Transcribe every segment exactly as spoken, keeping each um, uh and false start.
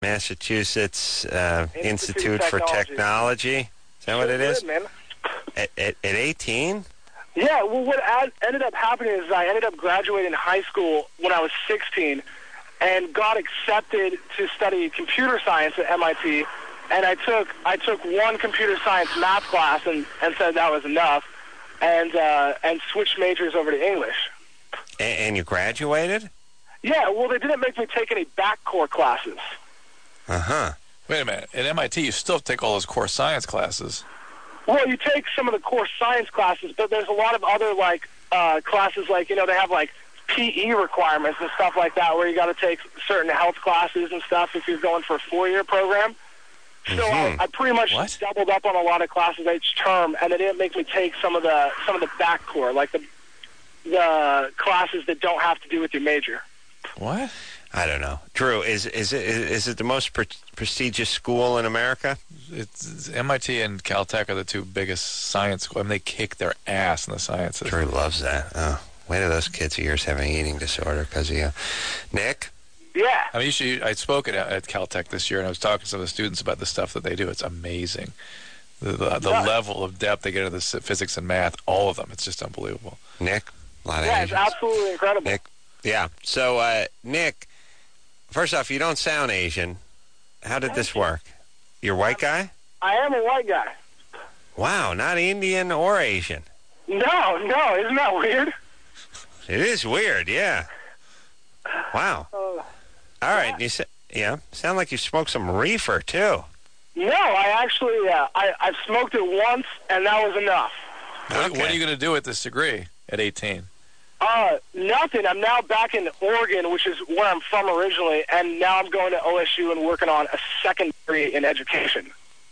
Massachusetts uh, Institute Institute of for Technology. Technology. Is that what it is? Good, man. At, at, at eighteen? Yeah, well, what ad- ended up happening is I ended up graduating high school when I was sixteen and got accepted to study computer science at M I T, and I took I took one computer science math class and, and said that was enough, and uh, and switched majors over to English. And, and you graduated? Yeah, well, they didn't make me take any back core classes. Uh-huh. Wait a minute. At M I T, you still have to take all those core science classes. Well, you take some of the core science classes, but there's a lot of other, like, uh, classes, like, you know, they have, like, P E requirements and stuff like that where you got to take certain health classes and stuff if you're going for a four-year program. So Mm-hmm. I, I pretty much What? doubled up on a lot of classes each term, and they didn't make me take some of the some of the back core, like the the classes that don't have to do with your major. What? I don't know. Drew, is is it is it the most pre- prestigious school in America? It's, it's M I T and Caltech are the two biggest science schools. I mean, they kick their ass in the sciences. Drew loves that. Oh, wait till those kids of yours have an eating disorder because of you. Nick? Yeah. I mean, you should, I spoke at, at Caltech this year, and I was talking to some of the students about the stuff that they do. It's amazing. The, the, the Yeah. level of depth they get into the s- physics and math, all of them. It's just unbelievable. Nick? A lot of Yeah, it's Asians. absolutely incredible. Nick? Yeah. So, uh, Nick, first off, you don't sound Asian. How did this work? You're a white guy? I am a white guy. Wow, not Indian or Asian. No, no, isn't that weird? It is weird, yeah. Wow. Uh, All right, you sa- yeah, sound like you smoked some reefer too. no, I actually, uh, I, I've smoked it once, and that was enough. What, Okay. what are you going to do with this degree at eighteen? Uh, nothing. I'm now back in Oregon, which is where I'm from originally, and now I'm going to O S U and working on a second degree in education.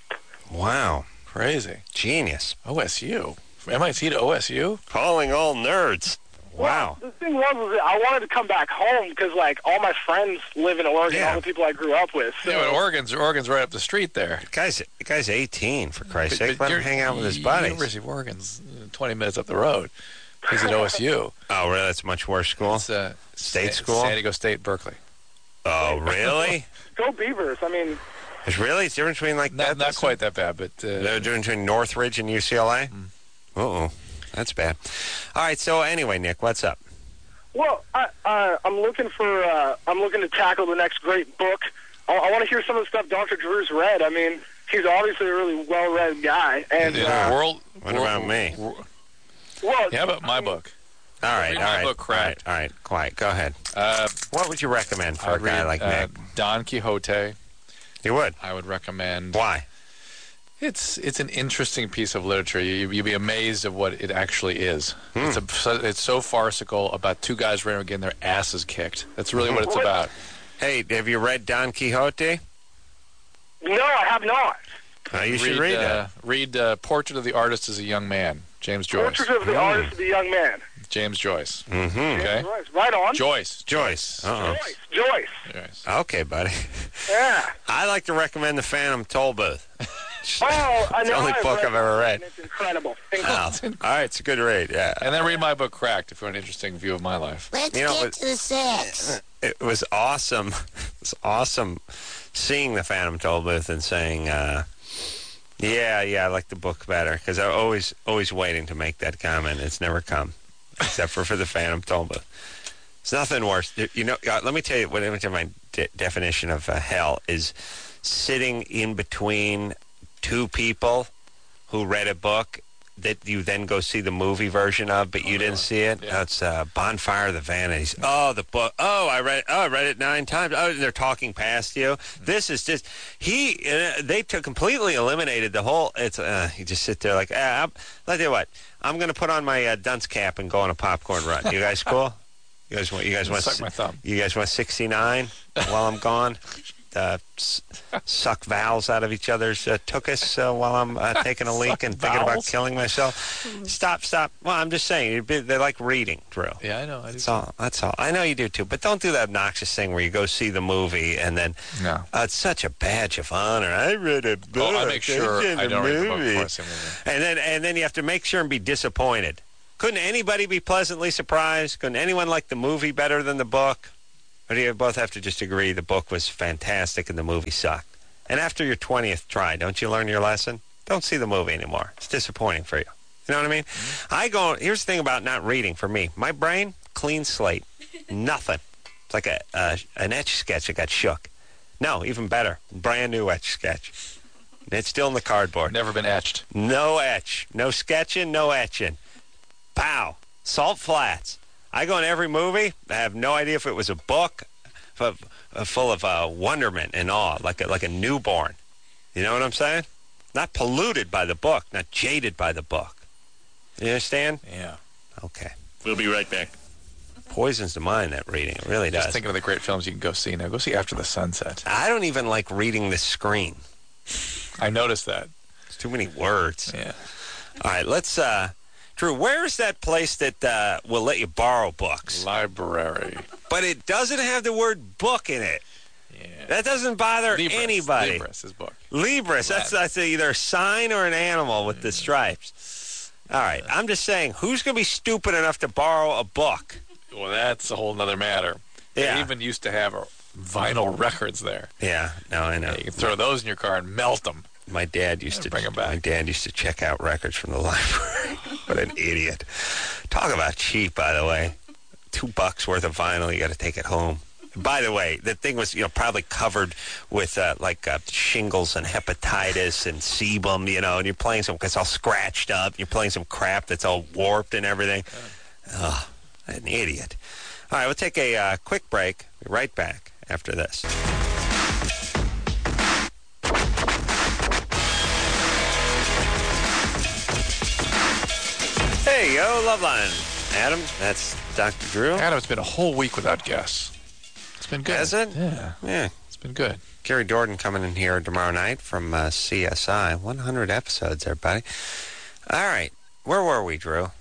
Wow, Crazy. genius. O S U. From M I T to O S U? Calling all nerds. Wow. Well, the thing was, was that I wanted to come back home because, like, all my friends live in Oregon, Yeah. all the people I grew up with. So. Yeah, but Oregon's, Oregon's right up the street there. The guy's, the guy's eighteen, for Christ's But- sake. but Let him you're- hang out with his buddies. University of Oregon's uh, twenty minutes up the road. He's at O S U. Oh, really? That's a much worse school? It's uh, State Sa- school? San Diego State, Berkeley. Oh, really? Go Beavers. I mean, There's really a difference between, like, Not, that? not quite that bad, but... There's Uh, a difference between Northridge and U C L A? Mm. Uh-oh. That's bad. All right, so anyway, Nick, what's up? well, I, uh, I'm looking for, uh, I'm looking to tackle the next great book. I, I want to hear some of the stuff Doctor Drew's read. I mean, he's obviously a really well-read guy, and in uh, the world... What world- about me? wor- well, Yeah, about my I mean, book. All right, Read all my right. book, all Crack. right, all right. Quiet. Go ahead. Uh, What would you recommend for I a guy read like uh, Nick? Don Quixote. You would? I would recommend... Why? It's it's an interesting piece of literature. You, you'd be amazed at what it actually is. Hmm. It's a, so- it's so farcical about two guys running getting their asses kicked. That's really what it's What? about. Hey, have you read Don Quixote? no, I have not. Uh, you should read uh, it. Read uh, Portrait of the Artist as a Young Man, James Joyce. Portrait of the Mm. Artist of the Young Man. James Joyce. Mm-hmm. Okay? Right, right on. Joyce. Joyce. Uh-oh. Joyce. Joyce. Joyce. Okay, buddy. Yeah. I like to recommend The Phantom Tollbooth. Oh, I It's know. the only I've book I've ever read. and It's incredible. Oh, incredible. all right, it's a good read, yeah. And then read my book, Cracked, if you want an interesting view of my life. Let's You know, get it- to the sex. It was awesome. It was awesome seeing The Phantom Tollbooth and saying, uh, yeah, yeah, I like the book better. Because I'm always, always waiting to make that comment. It's never come, except for for The Phantom Tollbooth. It's nothing worse. You know, uh, let me tell you, what let me tell you my de- definition of uh, hell is sitting in between two people who read a book that you then go see the movie version of, but you didn't see it. Yeah. That's uh, Bonfire of the Vanities. Oh, the book. Oh, I read. Oh, I read it nine times. Oh, they're talking past you. This is just he. Uh, they took completely eliminated the whole. It's uh, you just sit there like. Ah, I'm, I'll tell you what. I'm going to put on my uh, dunce cap and go on a popcorn run. You guys cool? You guys want? You guys want? Suck my thumb. You guys want sixty-nine while I'm gone? Uh, s- suck valves out of each other's uh, tuchus uh, while I'm uh, taking a leak and thinking about valves? killing myself. Stop, stop. Well, I'm just saying, you'd be- they like reading, Drew. Yeah, I know. I do. That's all. That's all. I know you do too, but don't do that obnoxious thing where you go see the movie and then No. uh, it's such a badge of honor. I read a book. Oh, I make sure in I the don't read the book movie. before I see the movie. And then and then you have to make sure and be disappointed. Couldn't anybody be pleasantly surprised? Couldn't anyone like the movie better than the book? Or do you both have to just agree the book was fantastic and the movie sucked? And after your twentieth try, don't you learn your lesson? Don't see the movie anymore. It's disappointing for you. You know what I mean? Mm-hmm. I go, here's the thing about not reading for me. My brain, clean slate. Nothing. It's like a, a an Etch-a-Sketch that got shook. No, even better. Brand new Etch-a-Sketch. It's still in the cardboard. Never been etched. No etch. No sketching, no etching. Pow. Salt Flats. I go in every movie. I have no idea if it was a book f- f- full of uh, wonderment and awe, like a, like a newborn. You know what I'm saying? Not polluted by the book, not jaded by the book. You understand? Yeah. Okay. We'll be right back. Poisons the mind, that reading. It really does. Just thinking of the great films you can go see now. Go see After the Sunset. I don't even like reading the screen. I noticed that. It's too many words. Yeah. All right, let's... Uh, Drew, where is that place that uh, will let you borrow books? Library. But it doesn't have the word book in it. Yeah. That doesn't bother Libris. anybody. Libris, his book. Libris. That's, that's either a sign or an animal with the stripes. All right. I'm just saying, who's going to be stupid enough to borrow a book? Well, that's a whole nother matter. Yeah. They even used to have vinyl records there. Yeah. No, I know. Yeah, you can throw those in your car and melt them. My dad used to bring them back. My dad used to check out records from the library. What an idiot! Talk about cheap, by the way. Two bucks worth of vinyl, you got to take it home. By the way, the thing was, you know, probably covered with uh, like uh, shingles and hepatitis and sebum, you know. And you're playing some, it's all scratched up. You're playing some crap that's all warped and everything. Oh, an idiot! All right, we'll take a uh, quick break. Be right back after this. Hey, yo, Loveline. Adam, that's Doctor Drew. Adam, it's been a whole week without guests. It's been good. Has it? Yeah. Yeah. It's been good. Gary Dordan coming in here tomorrow night from uh, C S I. one hundred episodes, everybody. All right. Where were we, Drew?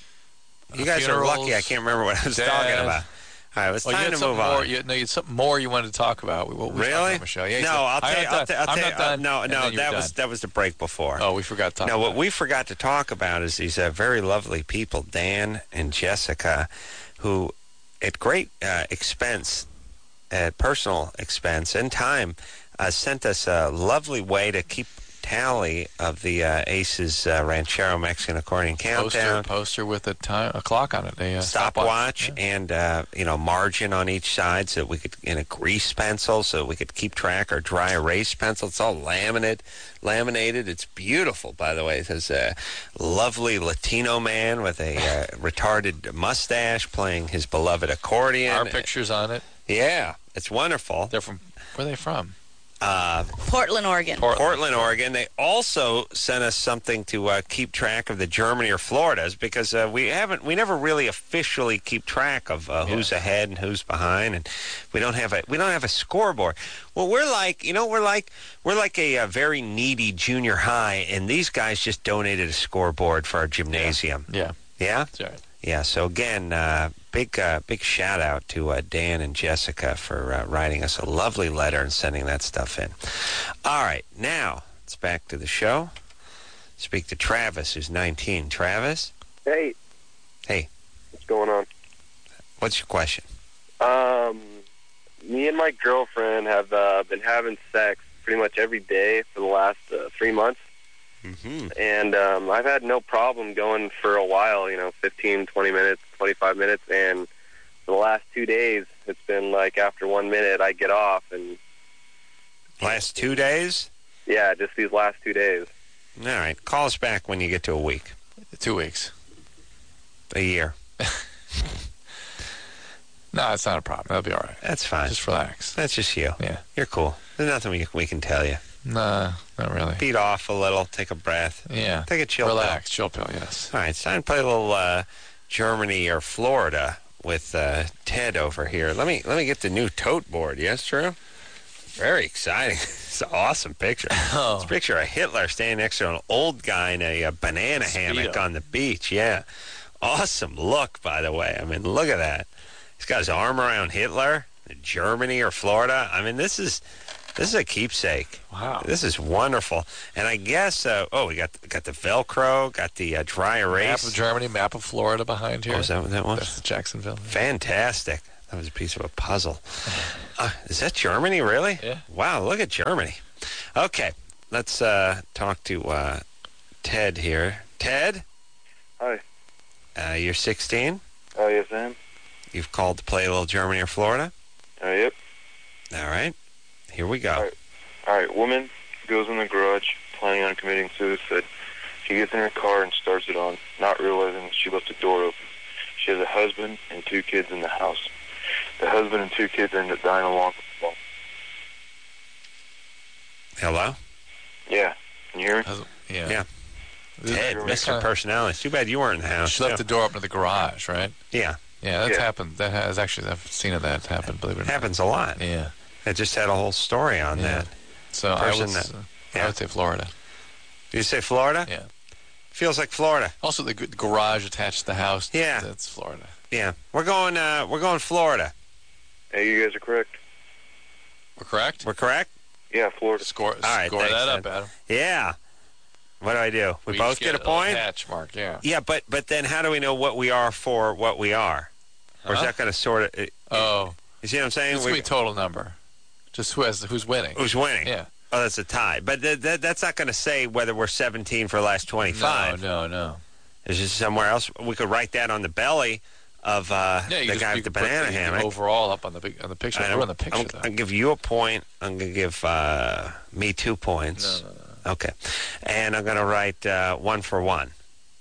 You Uh, guys funerals, are lucky I can't remember what I was Dad. talking about. All right, it's Well, you time had to move something on. more, you, no, you had something more you wanted to talk about. We, we Really? Michelle. Yeah, you no, said, I'll I'm tell you. not I'll done. tell- I'll I'm tell not you. done. No, And no, then you're that was done. that was the break before. Oh, we forgot to talk No, about what we forgot to talk about is these uh, very lovely people, Dan and Jessica, who, at great uh, expense, at personal expense and time, uh, sent us a lovely way to keep tally of the uh, Aces uh, Ranchero Mexican Accordion Countdown. Poster, poster with a time, a clock on it, a uh, Stopwatch stopwatch. Yeah. and uh, you know, margin on each side so that we could, in a grease pencil so we could keep track, or dry erase pencil. It's all laminated laminated It's beautiful, by the way. It says a lovely Latino man with a uh, retarded mustache playing his beloved accordion. Our pictures on it. Yeah, it's wonderful. They're from, where are they from? Uh, Portland, Oregon. Portland. Portland, Oregon. They also sent us something to uh, keep track of the Germany or Floridas, because uh, we haven't, we never really officially keep track of uh, who's Yeah. ahead and who's behind, and we don't have a we don't have a scoreboard. Well, we're like, you know, we're like we're like a, a very needy junior high, and these guys just donated a scoreboard for our gymnasium. Yeah. Yeah. That's right. Yeah, so again, uh, big uh, big shout out to uh, Dan and Jessica for uh, writing us a lovely letter and sending that stuff in. All right, now it's back to the show. Speak to Travis, who's nineteen. Travis? Hey. Hey. What's going on? What's your question? Um, me and my girlfriend have uh, been having sex pretty much every day for the last uh, three months. Mm-hmm. And um, I've had no problem going for a while, you know, fifteen, twenty minutes, twenty-five minutes. And for the last two days, it's been like after one minute, I get off. And Last two days? yeah, just these last two days. All right, call us back when you get to a week, Two weeks. a year. No, it's not a problem. That'll be all right. That's fine. Just relax. That's just you. Yeah. You're cool. There's nothing we, we can tell you. Nah, not really. Beat off a little, take a breath. Yeah. Take a chill pill. Relax. Chill pill, yes. All right, it's time to play a little uh, Germany or Florida with uh, Ted over here. Let me let me get the new tote board. Yes, Drew? Very exciting. It's an awesome picture. Oh. It's a picture of Hitler standing next to an old guy in a, a banana hammock Speedo. on the beach. Yeah. Awesome look, by the way. I mean, look at that. He's got his arm around Hitler, Germany or Florida. I mean, this is this is a keepsake. Wow. This is wonderful. And I guess, uh, oh, we got got the Velcro, got the uh, dry erase. Map of Germany, map of Florida behind here. Oh, is that what that was? That's Jacksonville. Fantastic. That was a piece of a puzzle. Uh, is that Germany, really? Yeah. Wow, look at Germany. Okay, let's uh, talk to uh, Ted here. Ted? Hi. Uh, you're sixteen. Oh, yes, I am. You've called to play a little Germany or Florida? Uh, yep. All right. Here we go. All right. All right, woman goes in the garage planning on committing suicide. She gets in her car and starts it on, not realizing she left the door open. She has a husband and two kids in the house. The husband and two kids end up dying along with the wall. Hello? Yeah. Can you hear me? Yeah. Yeah. Ted, That Mister kinda- Personality. It's too bad you weren't in the house. She left too. the door open to the garage, right? Yeah. Yeah, that's Yeah. happened. That has actually, I've seen it that happen, believe it or not. Happens a lot. Yeah. I just had a whole story on Yeah. that. So I Person would, that- s- yeah. I would say Florida. Did you say Florida? Yeah. Feels like Florida. Also, the g- garage attached to the house. Yeah. That's Florida. Yeah. We're going, uh, we're going Florida. Hey, you guys are correct. We're correct? We're correct? Yeah, Florida. Score, right, score thanks, that up, Ed. Adam. Yeah. What do I do? We, each both get, a little point? Hatch mark, yeah. Yeah, but but then how do we know what we are for what we are? Or is Huh? that going to sort of... it- Oh, You see what I'm saying? it's We- going to be total number. Just who has who's winning. who's winning? Yeah. Oh, that's a tie. But th- th- that's not going to say whether we're seventeen for the last twenty-five. No, no, no. It's just somewhere else. We could write that on the belly of uh, Yeah, you the just, guy you with the could put banana the hammock. overall up on the big, on the picture. I We're on the picture, I'm, though. I'll give you a point. I'm going to give uh, me two points. No, no, no. Okay. And I'm going to write uh, one for one.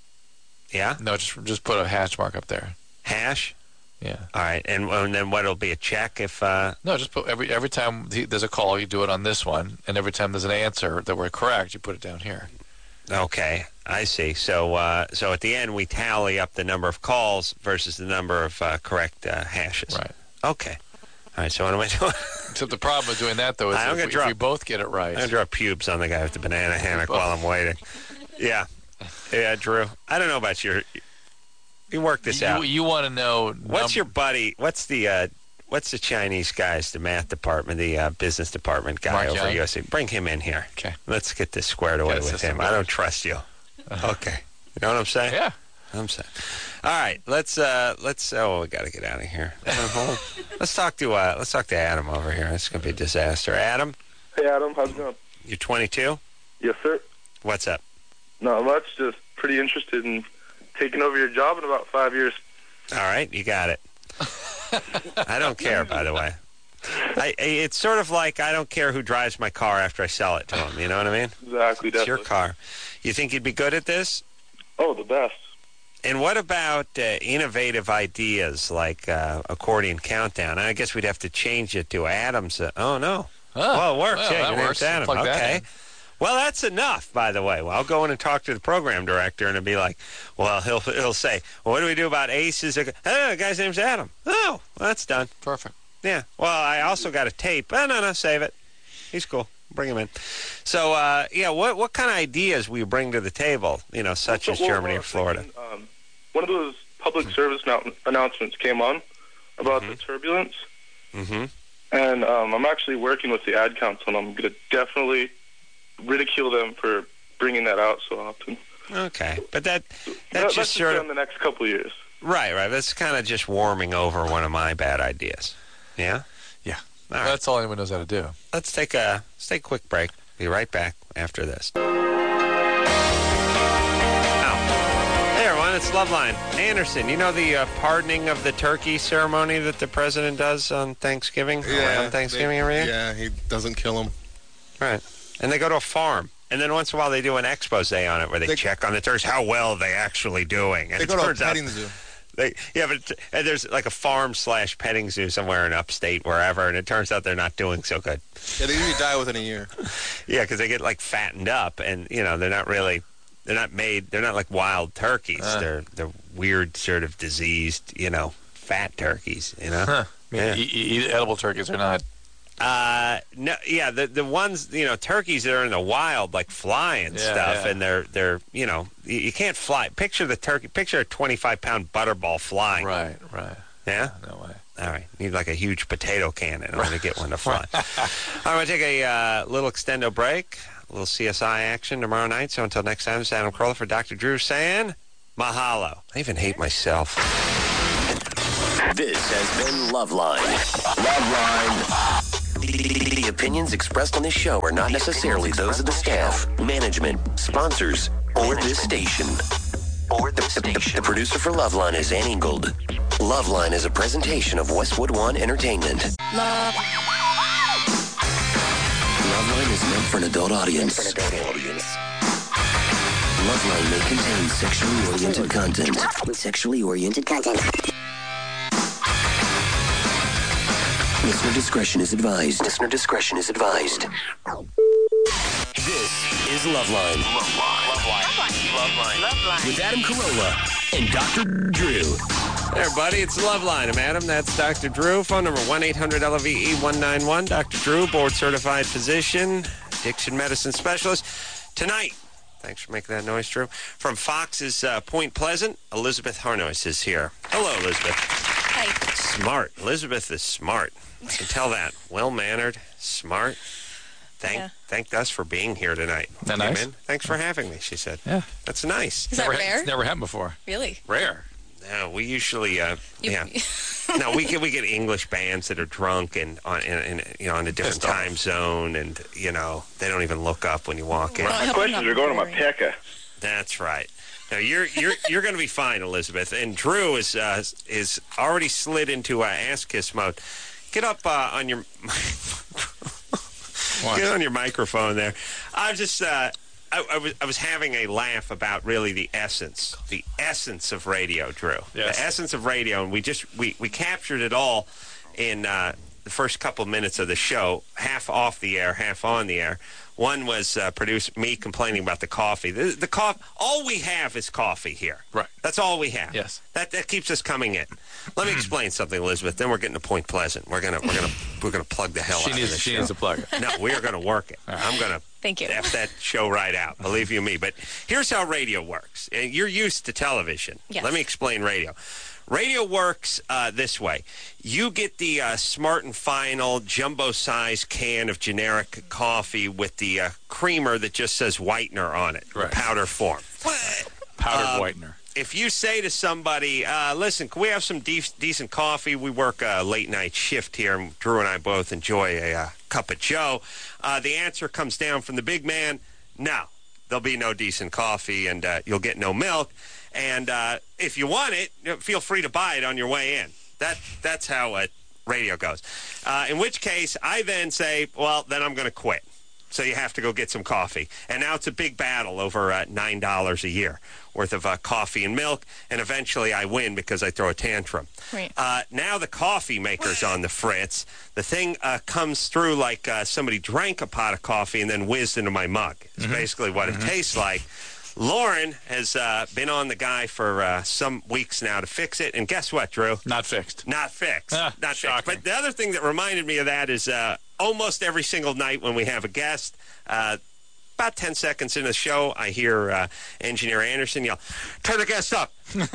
Yeah? No, just just put a hatch mark up there. Hash? Yeah. All right. And, and then what will be a check if... Uh, No, just put every every time there's a call, you do it on this one, and every time there's an answer that we're correct, you put it down here. Okay, I see. So, uh, so at the end, we tally up the number of calls versus the number of uh, correct uh, hashes. Right. Okay. All right. So what am I doing? Except the problem with doing that, though, is I'm if gonna we, drop- if we both get it right. I'm gonna draw pubes on the guy with the banana hammock while I'm waiting. Yeah, yeah, Drew. I don't know about your. You work this you, out. You want to know What's num- your buddy? What's the? Uh, what's the Chinese guys? The math department, the uh, business department guy Mark over Young? at U S A. Bring him in here. Okay. Let's get this squared away Get a with system him. I going. don't trust you. Okay. You know what I'm saying? Yeah. I'm saying. All right, let's uh, let's. Oh, we got to get out of here. let's talk to uh, let's talk to Adam over here. It's gonna be a disaster. Adam, Hey, Adam. How's it going? you're twenty-two. Yes, sir. What's up? Not much. Just pretty interested in taking over your job in about five years. All right, you got it. I don't care, by the way. I, it's sort of like I don't care who drives my car after I sell it to him. You know what I mean? Exactly. It's your Definitely. car. You think you'd be good at this? Oh, the best. And what about uh, innovative ideas like uh, accordion countdown? I guess we'd have to change it to Adam's. Uh, oh, no. Oh, well, it works. well, yeah, that your name's works. Adam. Plug that Okay. in. Well, that's enough, by the way. Well, I'll go in and talk to the program director, and it'll be like, well, he'll he'll say, well, what do we do about aces? Oh, the guy's name's Adam. Oh, well, that's done. Perfect. Yeah. Well, I also got a tape. Oh, no, no, save it. He's cool. Bring him in. So, uh, yeah, what what kind of ideas will you bring to the table, you know, such as Well, Germany I or was Florida? thinking, um, one of those public service annou- announcements came on about the turbulence, Mm-hmm. and um, I'm actually working with the ad council, and I'm going to definitely ridicule them for bringing that out so often. Okay. But that That, that's that's just sort in of... the next couple of years. Right, right. That's kind of just warming over one of my bad ideas. Yeah? Yeah. All right. That's all anyone knows how to do. Let's take a let's take a quick break. Be right back after this. Now, hey everyone, it's Loveline. Anderson, you know the uh, pardoning of the turkey ceremony that the president does on Thanksgiving? Around Thanksgiving they- every year? Yeah, he doesn't kill him. Right. And they go to a farm. And then once in a while they do an expose on it where they, They- check on the turkeys. How well are they actually doing? And They it go to a turns out petting zoo. They, yeah, but and there's like a farm slash petting zoo somewhere in upstate, wherever, and it turns out they're not doing so good. Yeah, they usually die within a year. Yeah, because they get like fattened up, and you know they're not really, they're not made, they're not like wild turkeys. Uh. They're they're weird, sort of diseased, you know, fat turkeys. You know. Huh. I mean, Yeah. e- e- edible turkeys are not. Uh, no, yeah, the the ones, you know, turkeys that are in the wild, like fly and Yeah, stuff, yeah. and they're they're you know you, you can't fly. Picture the turkey. Picture a twenty-five pound butterball flying. Right, right. Yeah. No way. All right. Need like a huge potato cannon in order to get one to fly. All right, I'm going to take a uh, little extendo break, a little C S I action tomorrow night. So until next time, it's Adam Carolla for Doctor Drew saying mahalo. I even hate myself. This has been Loveline. Loveline. The, the opinions expressed on this show are not necessarily those of the staff, management, sponsors, or this station. Or the, the, the, the producer for Loveline is Ann Ingold. Loveline is a presentation of Westwood One Entertainment. Love. Loveline is meant for an adult audience. For an adult audience. Loveline may contain sexually oriented content. Sexually oriented content. Listener discretion is advised. Listener discretion is advised. This is Loveline. Loveline. Loveline. Loveline. Loveline. With Adam Carolla and Doctor Drew. Hey, everybody, it's Loveline. I'm Adam. That's Doctor Drew. Phone number one eight hundred L V E one nine one. Doctor Drew, board-certified physician, addiction medicine specialist. Tonight, thanks for making that noise, Drew, from Fox's uh, Point Pleasant, Elizabeth Harnois is here. Hello, Elizabeth. Hi. Smart. Elizabeth is smart. I can tell that. Well-mannered, smart. Thank, yeah. Thanked us for being here tonight. Isn't that nice? In. Thanks for having me, she said. Yeah. That's nice. Is never, that rare? It's never happened before. Really? Rare. No, we usually, uh, You- yeah. No, we get we get English bands that are drunk and on in, in you know on a different Pissed off. time zone, and you know they don't even look up when you walk in. Well, I My hope I'm questions not are going to my boring. pecker. That's right. Now you're you're you're going to be fine, Elizabeth. And Drew is uh, is already slid into uh, ass kiss mode. Get up uh, on your get on your microphone there. I was just uh, I, I was I was having a laugh about really the essence, the essence of radio, Drew. Yes. The essence of radio, and we just we we captured it all in uh, the first couple minutes of the show, half off the air, half on the air. One was uh, produced me complaining about the coffee. The, the coffee, all we have is coffee here. Right. That's all we have. Yes. That that keeps us coming in. Let me explain something, Elizabeth. Then we're getting to Point Pleasant. We're gonna we're gonna we're gonna plug the hell She out needs, of this she show. needs to plug it. No, we are gonna work it. I'm gonna Thank you. F that show right out. Believe you me. But here's how radio works. And you're used to television. Yes. Let me explain radio. Radio works uh, this way. You get the uh, Smart and Final jumbo-size can of generic coffee with the uh, creamer that just says whitener on it, Right. the powder form. Powdered Um, whitener. If you say to somebody, uh, listen, can we have some de- decent coffee? We work a late-night shift here, and Drew and I both enjoy a uh, cup of Joe. Uh, the answer comes down from the big man, no, there'll be no decent coffee, and uh, you'll get no milk. And uh, if you want it, you know, feel free to buy it on your way in. That That's how uh, radio goes. Uh, in which case, I then say, well, then I'm going to quit. So you have to go get some coffee. And now it's a big battle over uh, nine dollars a year worth of uh, coffee and milk. And eventually I win because I throw a tantrum. Right. Uh, now the coffee maker's on the fritz. The thing uh, comes through like uh, somebody drank a pot of coffee and then whizzed into my mug. It's basically what it tastes like. Lauren has uh, been on the guy for uh, some weeks now to fix it. And guess what, Drew? Not fixed. Not fixed. Ah, Not shocking. fixed. But the other thing that reminded me of that is uh, almost every single night when we have a guest, uh, about ten seconds into the show, I hear uh, Engineer Anderson yell, turn the guest up.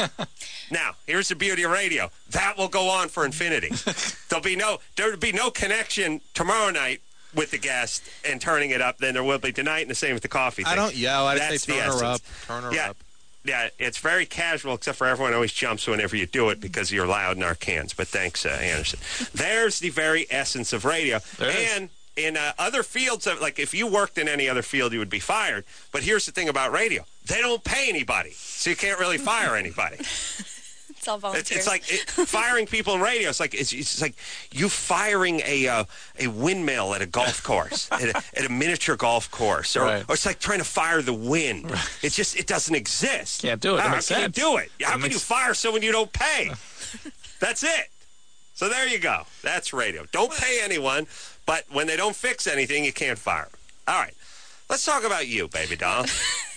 Now, here's the beauty of radio. That will go on for infinity. There'll be no, there'll be no connection tomorrow night with the guest and turning it up than there will be tonight, and the same with the coffee thing. I don't yell. I just That's say the turn her up. essence. Turn her Yeah. up. Yeah, it's very casual, except for everyone always jumps whenever you do it because you're loud in our cans. But thanks, uh, Anderson. There's the very essence of radio. There it is. And in uh, other fields, of, like if you worked in any other field, you would be fired. But here's the thing about radio. They don't pay anybody, so you can't really fire anybody. It's all It's, volunteer. it's like it, firing people in radio. It's like it's, it's like you firing a uh, a windmill at a golf course, at, a, at a miniature golf course, or, Right. or it's like trying to fire the wind. It's just it doesn't exist. Can't do it. That How, makes how can sense. you do it? How That can you makes- fire someone you don't pay? That's it. So there you go. That's radio. Don't pay anyone, but when they don't fix anything, you can't fire them. All right. Let's talk about you, baby doll.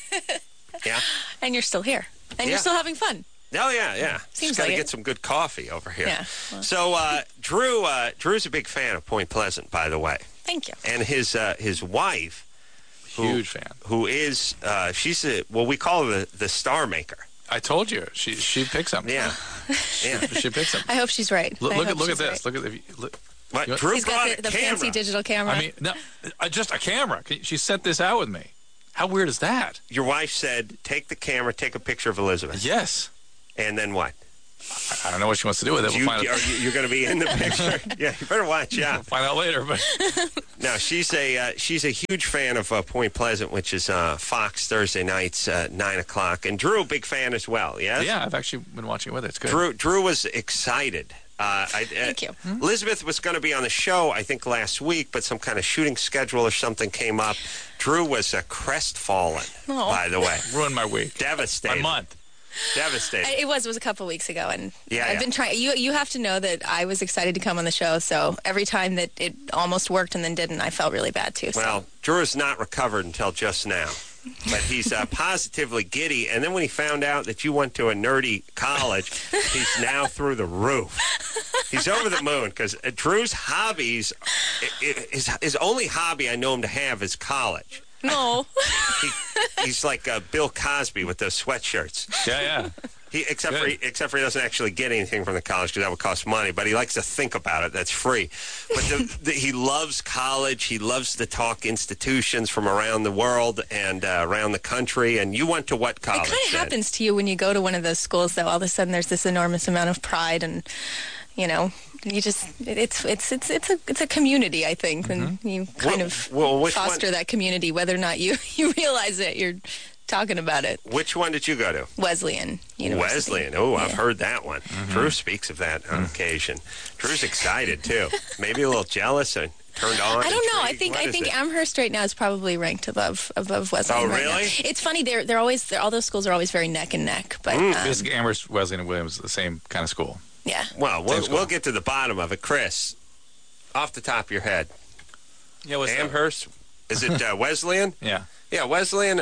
Yeah. and you're still here. And Yeah. you're still having fun. Oh, yeah, yeah. Seems Just got to like get it. some good coffee over here. Yeah, well. So, uh, Drew, uh, Drew's a big fan of Point Pleasant, by the way. Thank you. And his uh, his wife, who, Huge fan. who is, uh, she's a, well, we call her the, the star maker. I told you. She she picked something. Yeah. yeah. She picked something. I hope she's right. Look, I look hope at look at she's this. right. Look at if you, look. What? You- Drew He's brought got a the, the camera. fancy digital camera. I mean, no, uh, just a camera. Can- She sent this out with me. How weird is that? Your wife said, take the camera, take a picture of Elizabeth. Yes. And then what? I don't know what she wants to do with it. We'll You, find are out. you, you're going to be in the picture. Yeah, you better watch out. We'll find out later. But No, she's a uh, she's a huge fan of uh, Point Pleasant, which is uh, Fox Thursday nights uh, nine o'clock. And Drew, a big fan as well. Yes. yeah, I've actually been watching it with her. It's good. Drew Drew was excited. Uh, I, uh, Thank you. Elizabeth was going to be on the show, I think, last week, but some kind of shooting schedule or something came up. Drew was uh, crestfallen, Oh. by the way. Ruined my week. Devastated. My month. Devastated. I- It was it was a couple weeks ago, and Yeah, I've yeah. been trying. You you have to know that I was excited to come on the show, so every time that it almost worked and then didn't, I felt really bad too. So. Well, Drew is not recovered until just now. But he's uh, positively giddy. And then when he found out that you went to a nerdy college, he's now through the roof. He's over the moon because uh, Drew's hobbies, i- i- his, his only hobby I know him to have is college. No. He, he's like uh, Bill Cosby with those sweatshirts. Yeah, yeah. He, except for Good. he, except for he doesn't actually get anything from the college because that would cost money. But he likes to think about it. That's free. But the, the, he loves college. He loves to talk institutions from around the world and uh, around the country. And you went to what college? It kind of then? happens to you when you go to one of those schools, though. All of a sudden, there's this enormous amount of pride, and you know, you just it's it's it's it's a it's a community, I think, and you kind Well- of well, which foster one- that community, whether or not you you realize it. You're talking about it. Which one did you go to? Wesleyan University. Wesleyan. Oh, I've Yeah. heard that one. Drew speaks of that on occasion. Drew's excited too. Maybe a little jealous and turned on. I don't know. I intrigued. think What I is think it? Amherst right now is probably ranked above above Wesleyan. Oh, right now. really? It's funny. They're they're always they're, all those schools are always very neck and neck. But Mm. um, Basically, Amherst, Wesleyan, and Williams, the same kind of school. yeah, Well, we'll, Same we'll school. get to the bottom of it. Chris, off the top of your head, Yeah, what's that? Amherst? Is it uh, Wesleyan? Yeah. Yeah, Wesleyan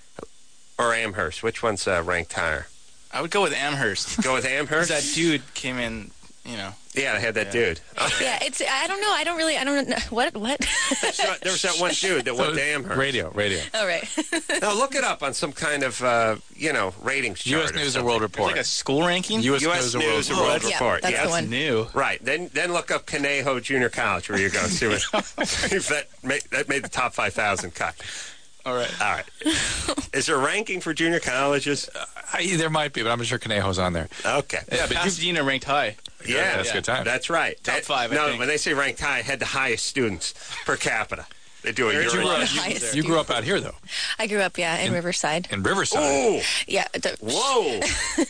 or Amherst? Which one's uh, ranked higher? I would go with Amherst. Go with 'Cause Amherst? that dude came in, you know. Yeah, I had that Yeah. dude. yeah. It's I don't know. I don't really. I don't know what what. So there was that one dude that went to Amherst. Radio, radio. All right. Now look it up on some kind of uh, you know ratings chart. U S or News and something. World There's Report. like a school ranking? U S U S News and News and World World Yeah, Report. that's the yes. one. New. Right. Then then look up Conejo Junior College where you go. See what if that made, that made the top five thousand cut. All right. All right. Is there a ranking for junior colleges? I, there might be, but I'm sure Conejo's on there. Okay. Yeah, but you, Pasadena ranked high. Yeah, that's a good time. That's right. Top That- five, I No, think. when they say ranked high, had the highest students per capita. They do a Very year. true. you, grew Yeah. up, The you, highest you grew up out here, though, I grew up, yeah, in Riverside. in Riverside. Oh, Yeah. the- whoa!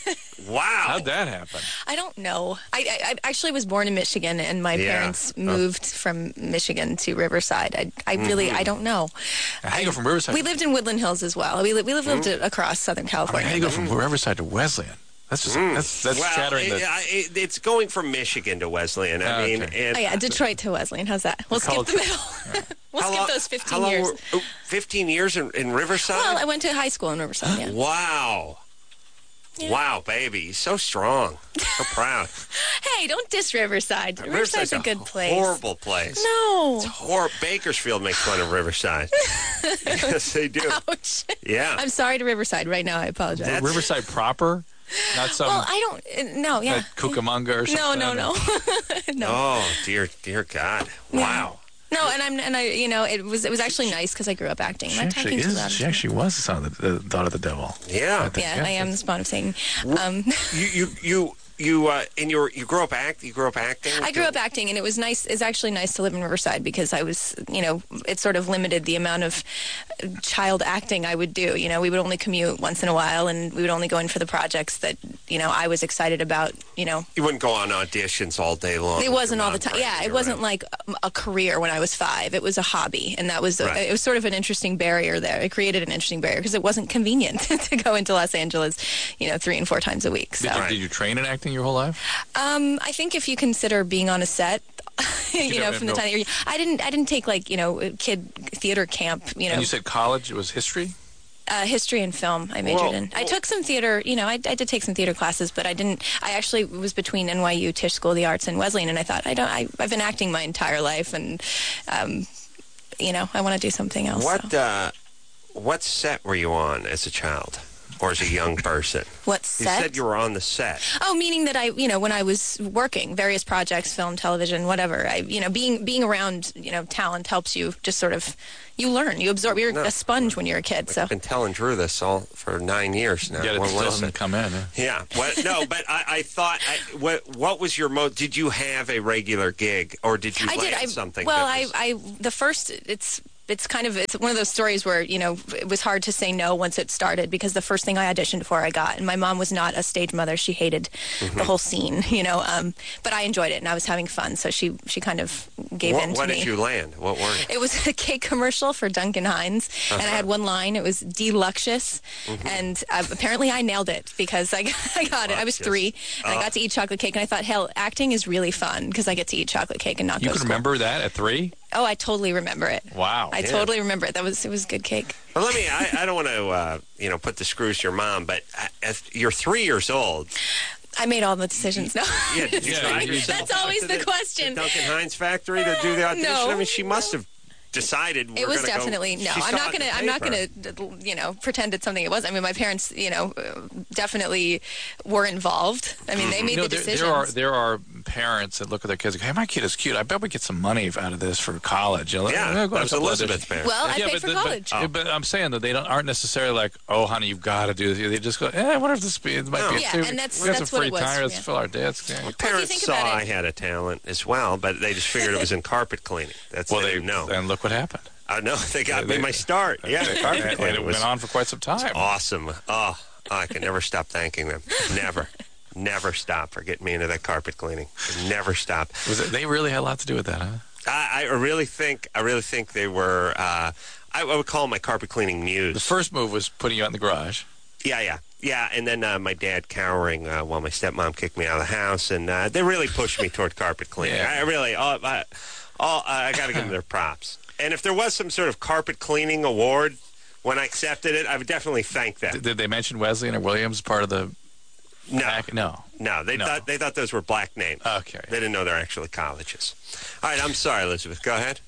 Wow. How'd that happen? I don't know. I, I, I actually was born in Michigan, and my Yeah. parents moved from Michigan to Riverside. I, I really, Mm-hmm. I don't know. How do you go from Riverside? We lived in Woodland Hills as well. We, li- we lived, lived Mm-hmm. across Southern I mean, California. how do you go from Riverside to Wesleyan? That's just that's that's Mm. well, shattering it, the. I- it, it's going from Michigan to Wesleyan. I Ah, mean, okay. and Oh, yeah, Detroit to Wesleyan. How's that? We'll skip college- the middle. we'll how skip long- those how fifteen long years. were- oh, fifteen years in, in Riverside. Well, I went to high school in Riverside, yeah. Wow. Yeah. Wow, baby, you're so strong, so proud. Hey, don't diss Riverside. Riverside's a good place. Horrible place. No. It's hor- Bakersfield makes fun of Riverside. Yes, they do. Ouch. Yeah. I'm sorry to Riverside right now. I apologize. That's- Riverside proper, not some well, I don't. uh, No, yeah. like Cucamonga or No, something. no, no, no. Oh dear, dear God! Wow. No, and I'm and I, you know, it was it was actually nice because I grew up acting. She Am I actually talking too is. loud? She actually was the son of the, the daughter of the devil. Yeah. think, Yeah, yeah. I am the spawn of Satan. Um, You you you you uh, in your you grew up act. You grew up acting. I grew up acting, and it was nice. It's actually nice to live in Riverside because I was, you know, it sort of limited the amount of child acting I would do. You know, we would only commute once in a while, and we would only go in for the projects that, you know, I was excited about. You know, You wouldn't go on auditions all day long. it with wasn't your all the mom time. Yeah, dragging it you wasn't around. like a, a career when I was five. It was a hobby, and that was a, Right. it was sort of an interesting barrier there. It created an interesting barrier because it wasn't convenient to go into Los Angeles, you know, three and four times a week. So, Did, you, did you train in acting your whole life? um, I think if you consider being on a set. you You know, don't from the know- time that you're, I didn't, I didn't take like you know, kid theater camp. You know, And you said college was history? uh, history and film. I majored Whoa. in. I took some theater. You know, I, I did take some theater classes, but I didn't. I actually was between N Y U, Tisch School of the Arts, and Wesleyan, and I thought I don't. I, I've been acting my entire life, and um, you know, I want to do something else. What so. uh, what set were you on as a child? or as a young person? What You set? said you were on the set. Oh, meaning that I, you know, when I was working, various projects, film, television, whatever. I, you know, being being around, you know, talent helps you just sort of, you learn, you absorb. You're No. a sponge when you're a kid. So I've been telling Drew this all for nine years now. Yeah, it Well, still listen. doesn't come in. Huh? Yeah. What, no, but I, I thought, I, what what was your mo? Did you have a regular gig, or did you I land did. I, something? well, that I, was- I, the first, it's. It's kind of, it's one of those stories where, you know, it was hard to say no once it started because the first thing I auditioned for I got. And my mom was not a stage mother. She hated Mm-hmm. the whole scene, you know. Um, but I enjoyed it and I was having fun. So she, she kind of gave what in to what me. did you land? What were you? It was a cake commercial for Duncan Hines, and I had one line. It was deluxious, and uh, apparently I nailed it because I got, I got it. I was Luscious. three, and I got to eat chocolate cake, and I thought, hell, acting is really fun because I get to eat chocolate cake and not You go can to school. remember that at three? Oh, I totally remember it. Wow. I Yeah. totally remember it. That was it was good cake. Well, let me. I, I don't want to, uh, you know, put the screws to your mom, but uh, as you're three years old. I made all the decisions. No, Yeah, did you Yeah, drive you- yourself That's out always to the question. Duncan Hines factory to do the audition. No. I mean, she must have decided. We're it was gonna go- definitely no. she I'm saw not it in gonna. the I'm not paper. gonna. You know, pretend it's something it was. I mean, my parents, you know, uh, definitely were involved. I mean, they made You know, the there, decisions. there are there are parents that look at their kids and go, "Hey, my kid is cute. I bet we get some money out of this for college." You know, Yeah, "Eh, go that to was some Elizabeth's auditions." parents. Well, I Yeah, paid but for the- but- college. oh, But, I'm saying that they don't aren't necessarily like, "Oh, honey, you've got to do this." They just go, "Eh, I wonder if this be, it might No. be Yeah, too, and that's- we got that's some what free it was, time. Let's yeah. fill our days." Yeah. Parents think saw about I it- had a talent as well, but they just figured it was in carpet cleaning. That's Well, they they didn't know. and look what happened. I know they got They- me my start. Yeah, They- carpet and cleaning it was went on for quite some time. awesome. Oh, I can never stop thanking them. Never, never stop for getting me into that carpet cleaning. Never stop. Was it, they really had a lot to do with that, huh? I, I really think I really think they were. Uh, I, I would call them my carpet cleaning muse. The first move was putting you out in the garage. Yeah, yeah, yeah. And then uh, my dad cowering uh, while my stepmom kicked me out of the house, and uh, they really pushed me toward carpet cleaning. Yeah. I really, all, I, all, I got to give them their props. And if there was some sort of carpet cleaning award when I accepted it, I would definitely thank them. Did, did they mention Wesleyan or Williams part of the? No, pack? No. no, they No. thought they thought those were black names. Okay. They didn't know they're actually colleges. All right, I'm sorry, Elizabeth. Go ahead.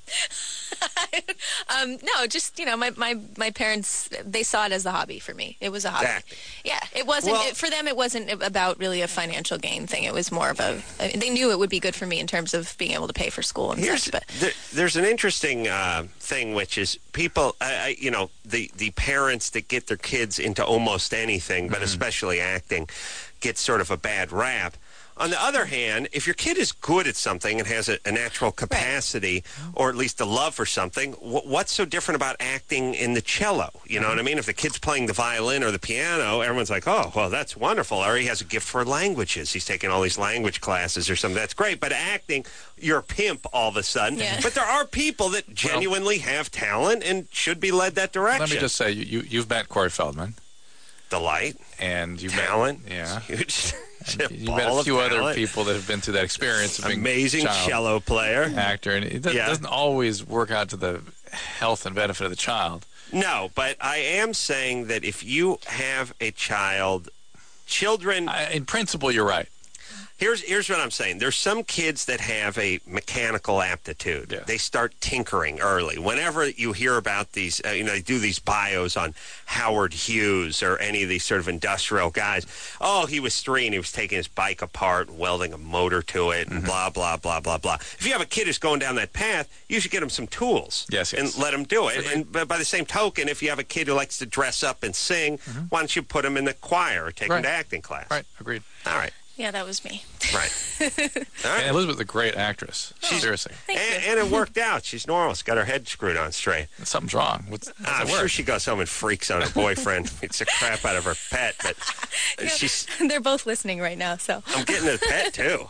Um, no, just you know, my, my, my parents, they saw it as a hobby for me. It was a hobby. Acting. Yeah, it wasn't Well- it, for them. It wasn't about really a financial gain thing. It was more of a. They knew it would be good for me in terms of being able to pay for school and Here's, such. But there, there's an interesting uh, thing, which is people, I, I, you know, the, the parents that get their kids into almost anything, but especially acting, get sort of a bad rap. On the other hand, if your kid is good at something and has a, a natural capacity or at least a love for something, wh- what's so different about acting in the cello? You know what I mean? If the kid's playing the violin or the piano, everyone's like, oh, well, that's wonderful. Or he has a gift for languages. He's taking all these language classes or something. That's great. But acting, you're a pimp all of a sudden. Yeah. But there are people that genuinely have talent and should be led that direction. Let me just say, you, you you've met Corey Feldman, Delight, and you've talent, met yeah, huge. and you've met a few other people that have been through that experience of being Amazing child cello player. actor, and it do- Yeah. doesn't always work out to the health and benefit of the child. No, but I am saying that if you have a child, children. I, in principle, you're right. Here's here's what I'm saying. There's some kids that have a mechanical aptitude. Yeah. They start tinkering early. Whenever you hear about these, uh, you know, they do these bios on Howard Hughes or any of these sort of industrial guys. Oh, he was three and he was taking his bike apart and welding a motor to it and Mm-hmm. blah, blah, blah, blah, blah. If you have a kid who's going down that path, you should get him some tools. Yes, yes. And let him do it. And but by the same token, if you have a kid who likes to dress up and sing, why don't you put him in the choir or take him Mm-hmm. Right. to acting class? Right, agreed. All right. yeah, that was me. Right. All right. And Elizabeth's a great actress. Seriously, Thank And, you. and it worked out. She's normal. She's got her head screwed on straight. something's wrong. What's, how's I'm it sure work? she goes home and freaks on her boyfriend. It's the crap out of her pet, but she's. They're both listening right now, so I'm getting a pet too.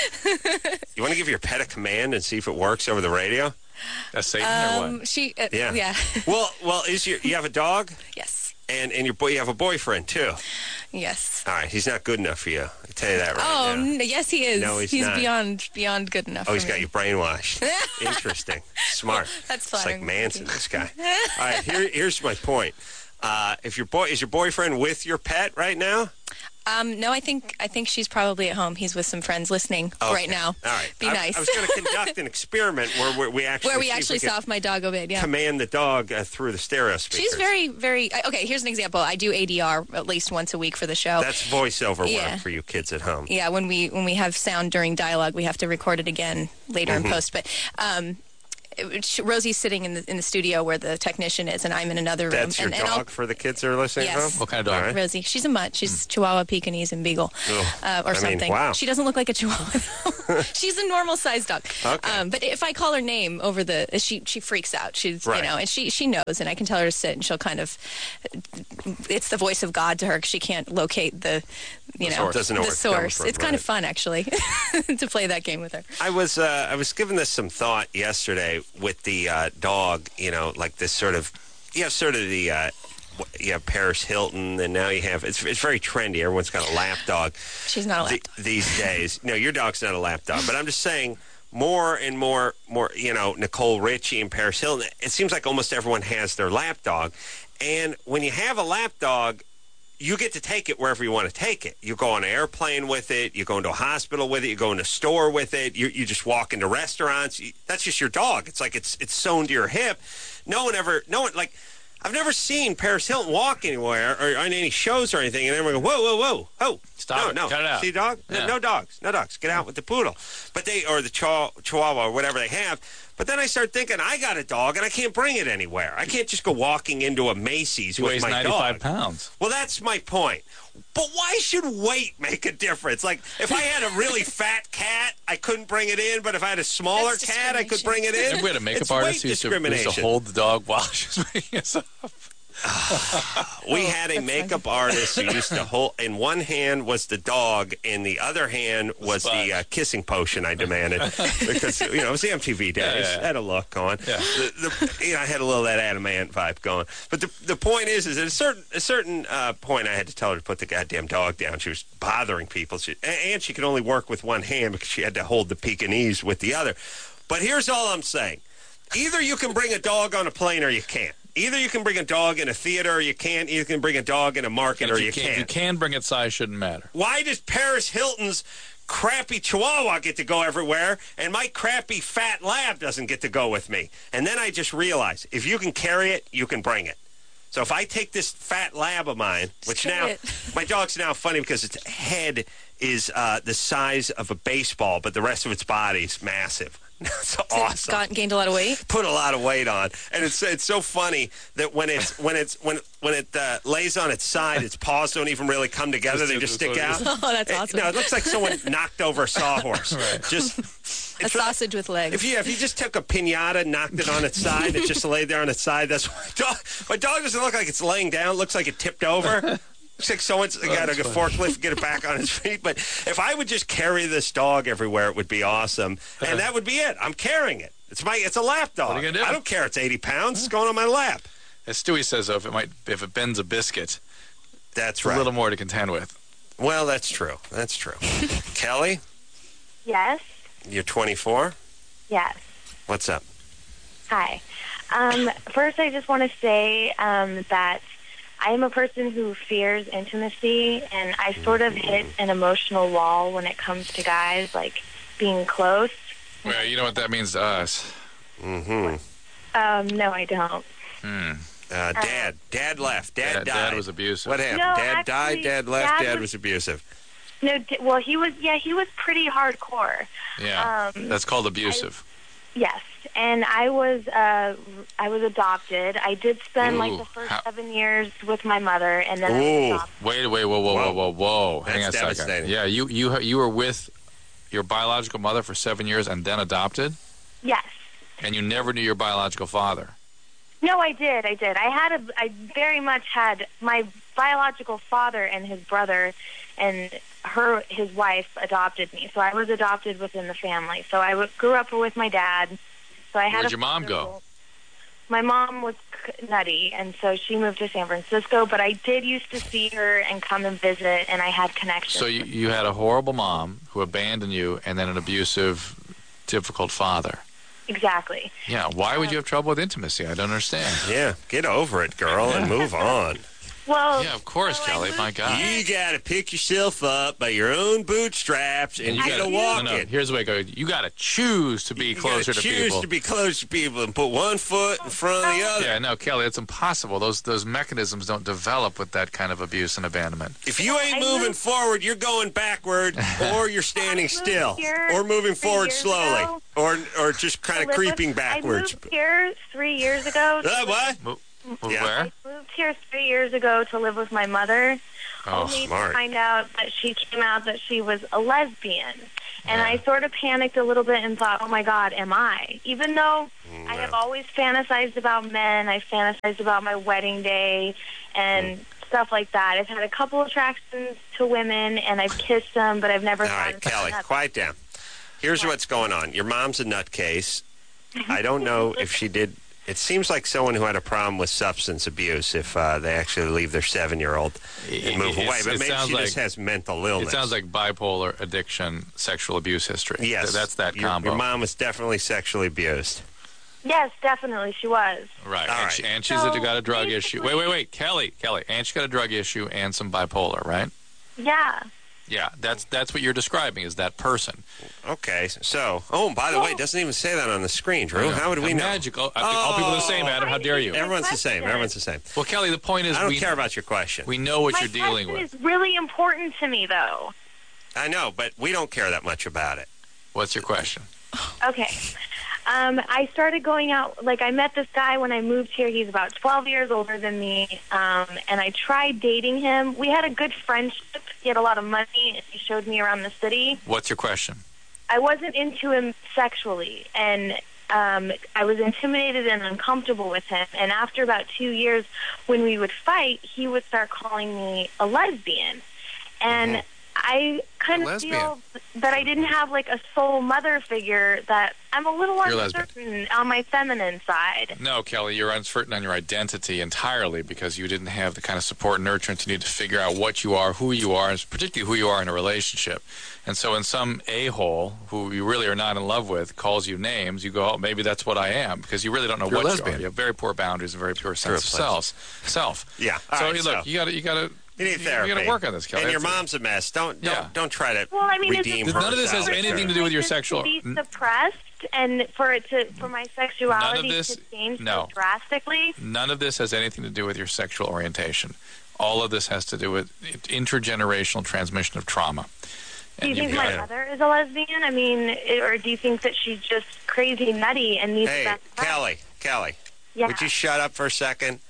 You want to give your pet a command and see if it works over the radio? That's Satan or um, what? she uh, Yeah. yeah Well, well, is your you have a dog yes and and your boy you have a boyfriend too. yes. All right, he's not good enough for you. I can tell you that right Oh now. n- yes, he is. No, he's not. beyond beyond good enough. Oh, for he's got me. you brainwashed. Interesting. Smart. That's It's like flattering. Manson, this guy. All right, here, here's my point. Uh, if your boy is your boyfriend with your pet right now? Um, no, I think I think she's probably at home. He's with some friends listening Okay. right now. All right. Be I, nice. I was going to conduct an experiment where we, we actually Where we see if actually could saw if my dog obeyed, yeah. command the dog uh, through the stereo speakers. She's very, very... I- Okay, here's an example. I do A D R at least once a week for the show. That's voiceover Yeah. work for you kids at home. Yeah, when we when we have sound during dialogue, we have to record it again later Mm-hmm. in post. But um, it- she- Rosie's sitting in the in the studio where the technician is, and I'm in another room. That's your and, and I'll- dog for the kids that are listening Yes. at home? What kind of dog? All right. Rosie. She's a mutt. She's Chihuahua, Pekingese, and Beagle, Ugh. uh, or I mean, something. wow. She doesn't look like a Chihuahua. She's a normal sized dog. Okay. Um, but if I call her name over the, she she freaks out. She's Right. you know, and she she knows, and I can tell her to sit, and she'll kind of. It's the voice of God to her because she can't locate the, you The know, source. Doesn't know the where it's coming source. from, It's kind right. of fun actually to play that game with her. I was uh, I was giving this some thought yesterday with the uh, dog, you know, like this sort of, you have sort of the, uh, w- you have Paris Hilton, and now you have, it's it's very trendy. Everyone's got a lap dog. She's not a lap the- dog. these days. No, your dog's not a lap dog, but I'm just saying more and more, more, you know, Nicole Richie and Paris Hilton, it seems like almost everyone has their lap dog. And when you have a lap dog, you get to take it wherever you want to take it. You go on an airplane with it. You go into a hospital with it. You go in a store with it. You, you just walk into restaurants. You, that's just your dog. It's like it's it's sewn to your hip. No one ever, no one, like, I've never seen Paris Hilton walk anywhere or on any shows or anything, and everyone go, whoa, whoa, whoa, oh, Stop no, it. no, Cut it out. see, dog, no, Yeah. no dogs, no dogs, get out with the poodle, but they or the chihuahua, chihuahua or whatever they have. But then I start thinking, I got a dog and I can't bring it anywhere. I can't just go walking into a Macy's He with weighs my ninety-five dog. pounds. Well, that's my point. But why should weight make a difference? Like, if I had a really fat cat, I couldn't bring it in, but if I had a smaller That's cat, I could bring it in. Remember we had a makeup It's artist weight who used to, who used to discrimination. hold the dog while she was making us up. We had a makeup artist who used to hold, in one hand was the dog, in the other hand was the sponge. uh, kissing potion I demanded. Because, you know, it was the M T V days. Yeah, yeah, yeah. Had a look going. Yeah. The, the, you know, I had a little of that Adamant vibe going. But the the point is, is at a certain, a certain uh, point, I had to tell her to put the goddamn dog down. She was bothering people. She, and she could only work with one hand because she had to hold the Pekingese with the other. But here's all I'm saying. Either you can bring a dog on a plane or you can't. Either you can bring a dog in a theater or you can't. Either you can bring a dog in a market And or if you, you, can, can't. if you can bring it, size shouldn't matter. Why does Paris Hilton's crappy Chihuahua get to go everywhere and my crappy fat lab doesn't get to go with me? And then I just realized, if you can carry it, you can bring it. So if I take this fat lab of mine, which carry now, it. my dog's now funny because its head is uh, the size of a baseball, but the rest of its body is massive. It's awesome. Got, gained a lot of weight. Put a lot of weight on, and it's it's so funny that when it's when it's when when it uh, lays on its side, its paws don't even really come together; they just stick out. Oh, that's It- awesome. no, it looks like someone knocked over a sawhorse. Just A it's like- sausage with legs. if you if you just took a pinata, knocked it on its side, it just laid there on its side. That's my dog. My dog doesn't look like it's laying down. It looks like it tipped over. Looks like someone's got a forklift, get it back on its feet. But if I would just carry this dog everywhere, it would be awesome. And that would be it. I'm carrying it. It's my it's a lap dog. What are you gonna do? I don't care. It's eighty pounds. It's going on my lap. As Stewie says, though, if it might, if it bends a biscuit, That's it's right. a little more to contend with. Well, that's true. That's true. Kelly, Yes. you're twenty-four. Yes. What's up? Hi. Um, first, I just want to say um, that I am a person who fears intimacy, and I sort of hit an emotional wall when it comes to guys, like being close. Well, you know what that means to us. Mm-hmm. Um, no, I don't. Hmm. Uh, Dad. Dad left. Dad, Dad, died. Dad was abusive. What happened? No, Dad died. actually, Dad left. Dad Dad was- was abusive. No, d- well, he was. Yeah, he was pretty hardcore. Yeah, Um, that's called abusive. Yes, and I was. Uh, I was adopted. I did spend like Ooh, the first how- seven years with my mother, and then I Ooh. was adopted. Wait, wait, whoa, whoa, whoa, whoa, whoa! Hang on a That's second. devastating. Yeah, you you you were with your biological mother for seven years and then adopted, Yes. and you never knew your biological father. No, I did. I did. I had a. I very much had my biological father and his brother, and her his wife adopted me. So I was adopted within the family. So I w- grew up with my dad. So I had. Where'd a your mom go? My mom was c- nutty, and so she moved to San Francisco. But I did used to see her and come and visit, and I had connections. So you you had a horrible mom who abandoned you, and then an abusive, difficult father. Exactly. Yeah, why would you have trouble with intimacy? I don't understand. Yeah, get over it, girl, and move on. Well, Yeah, of course, so I Kelly. moved My God. You got to pick yourself up by your own bootstraps, and you I got to do. walk No, no. it. Here's the way it goes. You got to choose to be You closer gotta to choose people. to be close to people and put one foot in front of the other. Yeah, no, Kelly, it's impossible. Those those mechanisms don't develop with that kind of abuse and abandonment. If you ain't I moving moved- forward, you're going backward, or you're standing I moved still, here or moving three forward years slowly, ago. or or just kind to of live creeping with- backwards. I moved here three years ago. Uh, what? Move, move Yeah. where? I moved here three years ago to live with my mother, Oh, only smart. to find out that she came out that she was a lesbian. And Yeah. I sort of panicked a little bit and thought, oh, my God, am I? Even though I have always fantasized about men, I fantasized about my wedding day and stuff like that. I've had a couple attractions to women, and I've kissed them, but I've never All thought right, of Kelly, that. quiet down. Here's what's going on. Your mom's a nutcase. I don't know if she did. It seems like someone who had a problem with substance abuse if uh, they actually leave their seven-year-old and move It- away. it's- But it maybe sounds she like- just has mental illness. It sounds like bipolar, addiction, sexual abuse history. Yes. Th- That's that Your- combo. Your mom was definitely sexually abused. Yes, definitely, she was. Right. All and, right. She, and she's So, got a drug issue. basically- Wait, wait, wait. Kelly, Kelly. And she's got a drug issue and some bipolar, right? Yeah. Yeah, that's that's what you're describing is that person. Okay, so, oh, and by the way, it doesn't even say that on the screen, Drew. How would we know? Magical. All people are the same, Adam. How dare you? Everyone's the same. question. Everyone's the same. Well, Kelly, the point is I don't we, care about your question. we know what My you're dealing question with. is really important to me, though. I know, but we don't care that much about it. What's your question? Okay. Um, I started going out, like I met this guy when I moved here. He's about twelve years older than me, um, and I tried dating him. We had a good friendship. He had a lot of money, and he showed me around the city. What's your question? I wasn't into him sexually, and um, I was intimidated and uncomfortable with him. And after about two years, when we would fight, he would start calling me a lesbian. And Mm-hmm. I kind A of lesbian. feel that I didn't have like a soul mother figure, that I'm a little You're a lesbian. uncertain on my feminine side. No, Kelly, you're uncertain on your identity entirely because you didn't have the kind of support and nurturance you need to figure out what you are, who you are, and particularly who you are in a relationship. And so when some a-hole who you really are not in love with calls you names, you go, oh, maybe that's what I am, because you really don't know You're a what you lesbian. are. You have very poor boundaries and very pure sense of True, self. Self. Yeah. All So right, look, so- you got to, you got to, You need therapy. You got to work on this, Kelly. And your That's- mom's a mess. Don't don't Yeah. don't try to Well, I mean, is redeem it her. None of this has anything to do with your Just sexual- to be suppressed and for it to for my sexuality this- to change no. so drastically. None of this has anything to do with your sexual orientation. All of this has to do with intergenerational transmission of trauma. Do you And think you've my got- mother is a lesbian? I mean, i- or do you think that she's just crazy nutty and needs Hey, that? Kelly, Kelly, Yeah. would you shut up for a second?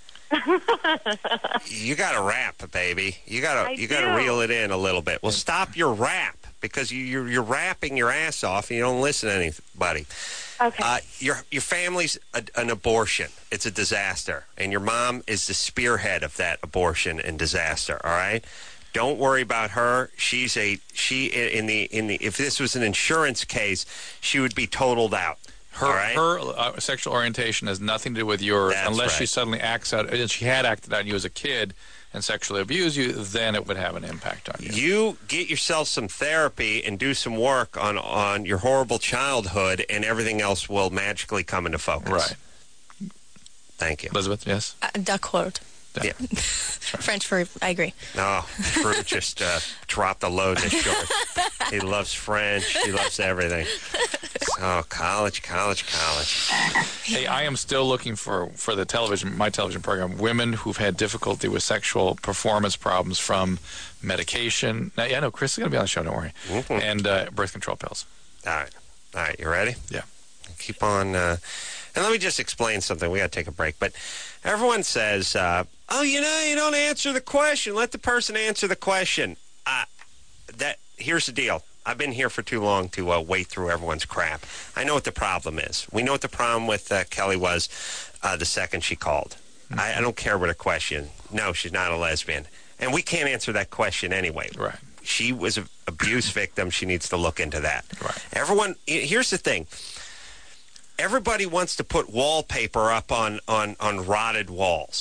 You got to rap, baby. You got I to you got to do. reel it in a little bit. Well, stop your rap because you you're, you're rapping your ass off and you don't listen to anybody. Okay. Uh, your your family's a, an abortion. It's a disaster, and your mom is the spearhead of that abortion and disaster. All right. Don't worry about her. She's a she in the in the. If this was an insurance case, she would be totaled out. Her, all right? her uh, sexual orientation has nothing to do with yours. That's Unless she right. suddenly acts out, and she had acted out on you as a kid and sexually abused you, then it would have an impact on you. You get yourself some therapy and do some work on on your horrible childhood, and everything else will magically come into focus. Right. Thank you. Elizabeth, yes? Uh, D'accord. Yeah. French for I agree. No, Drew just uh, dropped the load this short. He loves French. He loves everything. Oh, college, college, college. Hey, I am still looking for, for the television, my television program, women who've had difficulty with sexual performance problems from medication. Now, yeah, no, Chris is going to be on the show, don't worry. Mm-hmm. And uh, birth control pills. All right. All right, you ready? Yeah. Keep on. Uh, and let me just explain something. We got to take a break. But everyone says, uh, oh, you know, you don't answer the question. Let the person answer the question. Uh, that Here's the deal. I've been here for too long to uh, wait through everyone's crap. I know what the problem is. We know what the problem with uh, Kelly was uh, the second she called. Mm-hmm. I, I don't care what her question. No, she's not a lesbian. And we can't answer that question anyway. Right. She was an abuse victim. She needs to look into that. Right. Everyone, here's the thing. Everybody wants to put wallpaper up on, on, on rotted walls.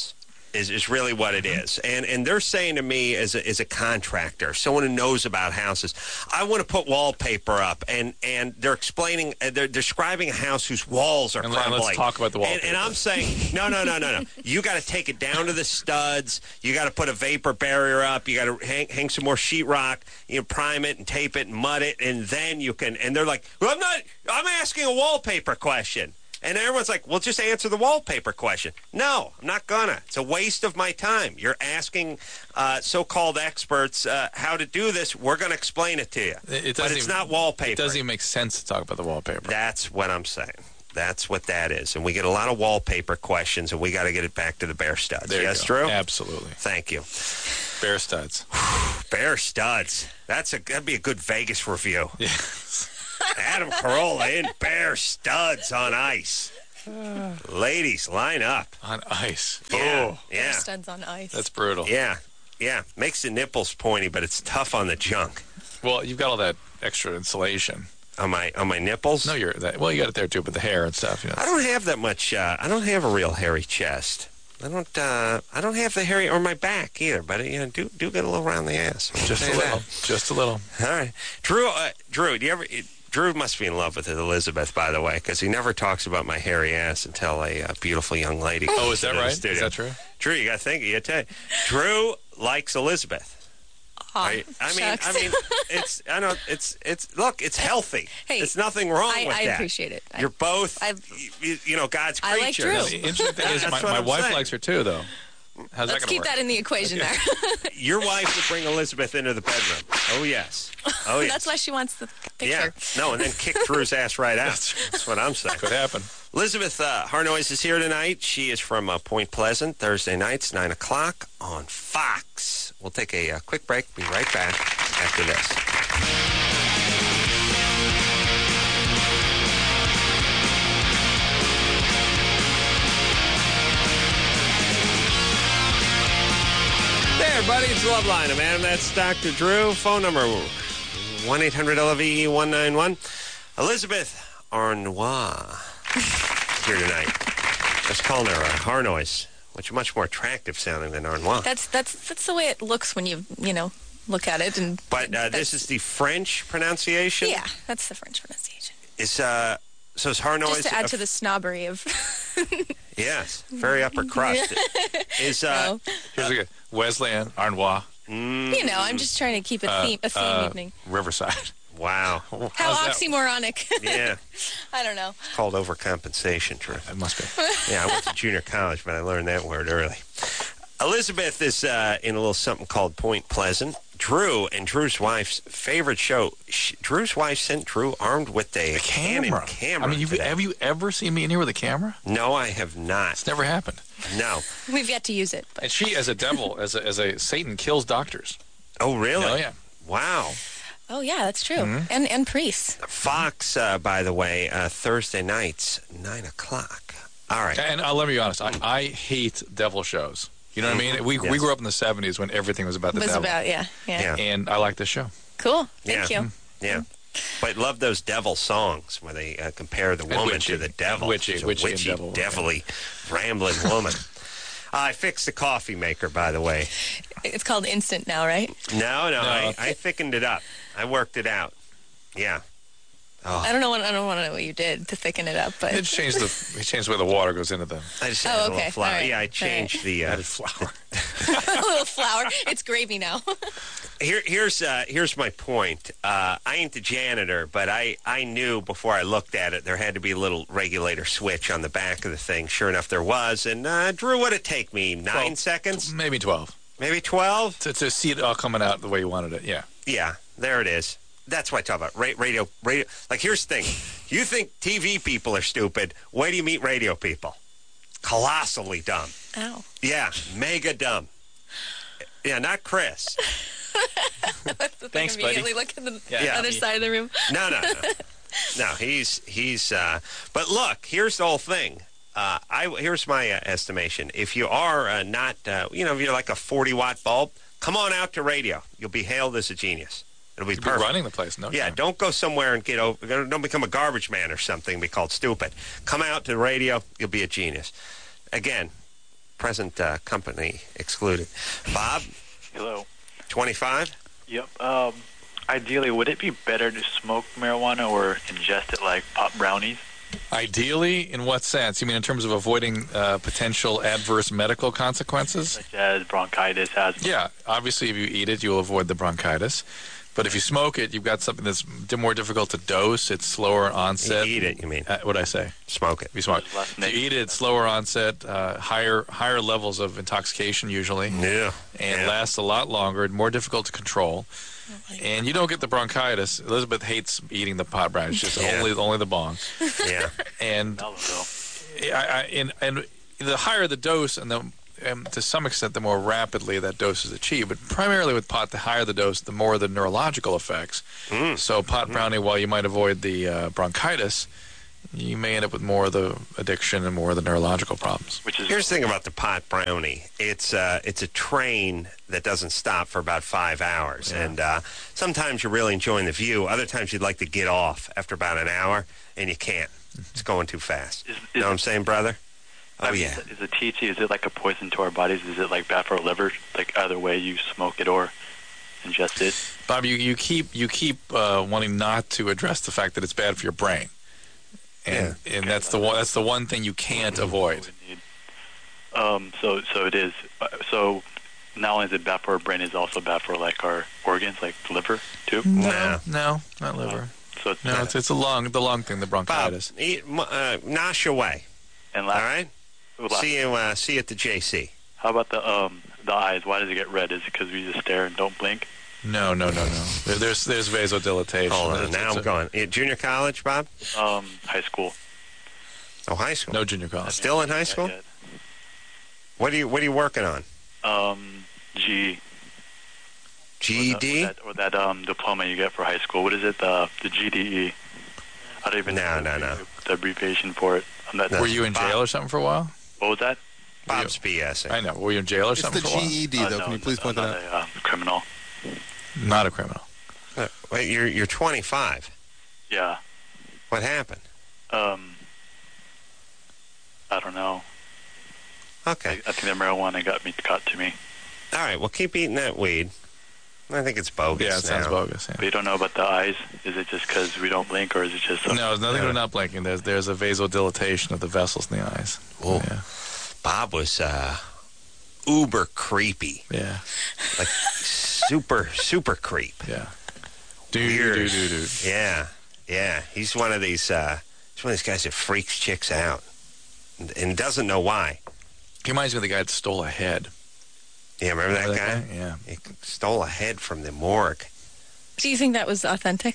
Is, is really what it is. And and they're saying to me as a, as a contractor, someone who knows about houses, I want to put wallpaper up. And, and they're explaining, uh, they're describing a house whose walls are And crumbling. let's talk about the wallpaper. And, and I'm saying, no, no, no, no, no. You got to take it down to the studs. You got to put a vapor barrier up. You got to hang, hang some more sheetrock. You know, prime it and tape it and mud it. And then you can, and they're like, well, I'm not, I'm asking a wallpaper question. And everyone's like, well, just answer the wallpaper question. No, I'm not gonna. It's a waste of my time. You're asking uh, so-called experts uh, how to do this. We're going to explain it to you. It but it's even, not wallpaper. It doesn't even make sense to talk about the wallpaper. That's what I'm saying. That's what that is. And we get a lot of wallpaper questions, and we got to get it back to the Bear Studs. There yes, you go. Drew? Absolutely. Thank you. Bear Studs. Bear Studs. That's a, that'd be a good Vegas review. Yes. Adam Carolla in Bear Studs on ice. Ladies, line up. On ice. Yeah, Oh. yeah. Studs on ice. That's brutal. Yeah, yeah. Makes the nipples pointy, but it's tough on the junk. Well, you've got all that extra insulation. On my on my nipples? No, you're that. Well, you got it there too, but the hair and stuff. You know. I don't have that much. Uh, I don't have a real hairy chest. I don't. Uh, I don't have the hairy or my back either. But you know, do do get a little around the ass. Just Say a little. that. Just a little. All right, Drew. Uh, Drew, do you ever? It, Drew must be in love with Elizabeth, by the way, because he never talks about my hairy ass until a uh, beautiful young lady. Oh, is that comes right? into the Is studio. that true? Drew, you got to think. You got to tell you. Drew likes Elizabeth. Aw, Right? I mean, shucks. I mean, it's. I know it's. It's. Look, it's healthy. Hey, There's nothing wrong I, with I that. appreciate it. I- You're both. I've- you, you know, God's I like creatures. Drew. Now, the interesting thing is, That's my, what my I'm wife saying. likes her too, though. How's Let's that keep gonna that in the equation there. Your wife would bring Elizabeth into the bedroom. Oh yes. Oh yes. That's why she wants the Yeah. picture. No, and then kick Drew's ass right out. That's what I'm saying. Could happen. Elizabeth uh, Harnois is here tonight. She is from uh, Point Pleasant, Thursday nights, nine o'clock on Fox. We'll take a uh, quick break. Be right back after this. Hey, everybody, it's Loveline. I'm Adam. That's Doctor Drew. Phone number one eight hundred L V E one nine one. Elizabeth Arnois here tonight. Let's call her uh, Harnois, which is much more attractive sounding than Arnois. That's that's that's the way it looks when you you know look at it. And But uh, this that's- is the French pronunciation? yeah, that's the French pronunciation. Is, uh, so is Harnois... Just to add uh, to the snobbery of Yes, very upper crust. Is, uh... no. Here's a good Wesleyan, Arnois, mm, you know, I'm just trying to keep a theme a theme uh, evening. Riverside. Wow. How How's that? oxymoronic. Yeah. I don't know. It's called overcompensation, Drew. It must be. Yeah, I went to junior college, but I learned that word early. Elizabeth is uh, in a little something called Point Pleasant. Drew and Drew's wife's favorite show. She, Drew's wife sent Drew armed with a, A Canon camera. camera. I mean, you've, today. have you ever seen me in here with a camera? No, I have not. It's never happened. No. We've yet to use it. But And she, as a devil, as a, as a Satan, kills doctors. Oh, really? Oh, yeah. Wow. oh yeah, that's true. Mm-hmm. And and priests. Fox, uh, by the way, uh, Thursday nights, nine o'clock. All right. And uh, let me be honest, I, I hate devil shows. You know what I mean? We Yes. we grew up in the seventies when everything was about the Was devil. about yeah, yeah Yeah. And I like this show. Cool. Thank Yeah. you. Yeah. But love those devil songs where they uh, compare the And woman witchy. to the devil. Witchy, She's a witchy and witchy, devil. devilly, rambling woman. I fixed the coffee maker, by the way. It's called instant now, right? No, no, No. I, I thickened it up. I worked it out. Yeah. Oh, I don't know what I don't want to know what you did to thicken it up, but It changed the it changed the way the water goes into the I just Oh, added a okay. little flour. All right. Yeah, I All changed right. the. Uh, added flour. a little flour. It's gravy now. Here, here's uh, here's my point. Uh, I ain't the janitor, but I, I knew before I looked at it there had to be a little regulator switch on the back of the thing. Sure enough, there was. And uh, Drew, what'd it take me? Nine Well, seconds? Maybe twelve. Maybe twelve? To, to see it all coming out the way you wanted it, yeah. Yeah, there it is. That's what I talk about. Ra- radio, radio. Like, here's the thing. You think T V people are stupid. Wait till you meet radio people. Colossally dumb. Ow. Yeah, mega dumb. Yeah, not Chris. Thanks, buddy. Immediately look at the Yeah. Yeah. other side of the room. No, no, no. No, he's, he's, uh, but look, here's the whole thing. Uh, I, here's my uh, estimation. If you are uh, not, uh, you know, if you're like a forty watt bulb, come on out to radio. You'll be hailed as a genius. It'll be You'd be perfect. running the place, no Yeah, time. don't go somewhere and get over. Don't become a garbage man or something and be called stupid. Come out to radio. You'll be a genius. Again, present uh, company excluded. Bob? Hello. twenty-five? Yep. Um, ideally, would it be better to smoke marijuana or ingest it like pop brownies? Ideally, in what sense? You mean in terms of avoiding uh, potential adverse medical consequences? Such as bronchitis, asthma. Yeah, obviously if you eat it, you'll avoid the bronchitis. But if you smoke it, you've got something that's more difficult to dose. It's slower onset. You eat it, you mean? Uh, what'd I say? Smoke it. If you smoke. If you eat it, it's slower onset, uh, higher higher levels of intoxication usually. Yeah. And yeah. lasts a lot longer, more difficult to control. And you don't get the bronchitis. Elizabeth hates eating the pot brownie. It's just Yeah. only only the bong. Yeah. And I, I, and and the higher the dose, and the and to some extent, the more rapidly that dose is achieved. But primarily with pot, the higher the dose, the more the neurological effects. Mm. So pot brownie, while you might avoid the uh, bronchitis, you may end up with more of the addiction and more of the neurological problems. Which is Here's the thing about the pot brownie. It's uh, it's a train that doesn't stop for about five hours. Yeah. And uh, sometimes you're really enjoying the view. Other times you'd like to get off after about an hour, and you can't. It's going too fast. Is, is you know what I'm saying, brother? Oh, I mean, yeah. Is it T H C? Is it like a poison to our bodies? Is it like bad for our liver? Like either way, you smoke it or ingest it? Bob, you, you keep you keep uh, wanting not to address the fact that it's bad for your brain, and Yeah. and that's the one that's the one thing you can't avoid. Um. So so it is. Uh, so not only is it bad for our brain, it's also bad for like our organs, like the liver too. No, no, not liver. So it's No, it's it's a lung the lung thing, the Bob, bronchitis. eat, uh, nosh away. And All last, right? last, See you, uh, see you at the J C. how about the um the eyes? Why does it get red? Is it because we just stare and don't blink? No, no, no, no. There, there's there's vasodilatation. Hold on. It's- Now it's I'm a- going. Uh, Junior college, Bob? Um, high school. Oh, high school. No junior college. Still in high school? Not What are you What are you working on? yet. Um, G. G E D? Or that, or that um diploma you get for high school. What is it? The the G D E. I don't even No, know no, no. the abbreviation for it. I'm not, No. Were you in jail or something for a while? What was that? Bob's BSing. I know. Were you in jail or It's something the for a while? G E D, Uh, though. no, Can you please I'm point that not out? a uh, criminal. Not a criminal. Uh, Wait, you're you're twenty-five. Yeah. What happened? Um. I don't know. I, Okay. I think the marijuana got me got to me. All right. Well, keep eating that weed. I think it's bogus. Yeah, it sounds now. bogus. But Yeah. you don't know about the eyes. Is it just because we don't blink, or is it just? No, it's nothing to do Yeah. with not blinking. There's there's a vasodilatation of the vessels in the eyes. Oh. Yeah. Bob was uh, uber creepy, Yeah. like super super creep. Yeah. Do Weird. do do do. Yeah, yeah. He's one of these. Uh, he's one of these guys that freaks chicks out, and, and doesn't know why. He reminds me of the guy that stole a head. Yeah, remember that Remember guy? that guy? Yeah. He stole a head from the morgue. Do you think that was authentic?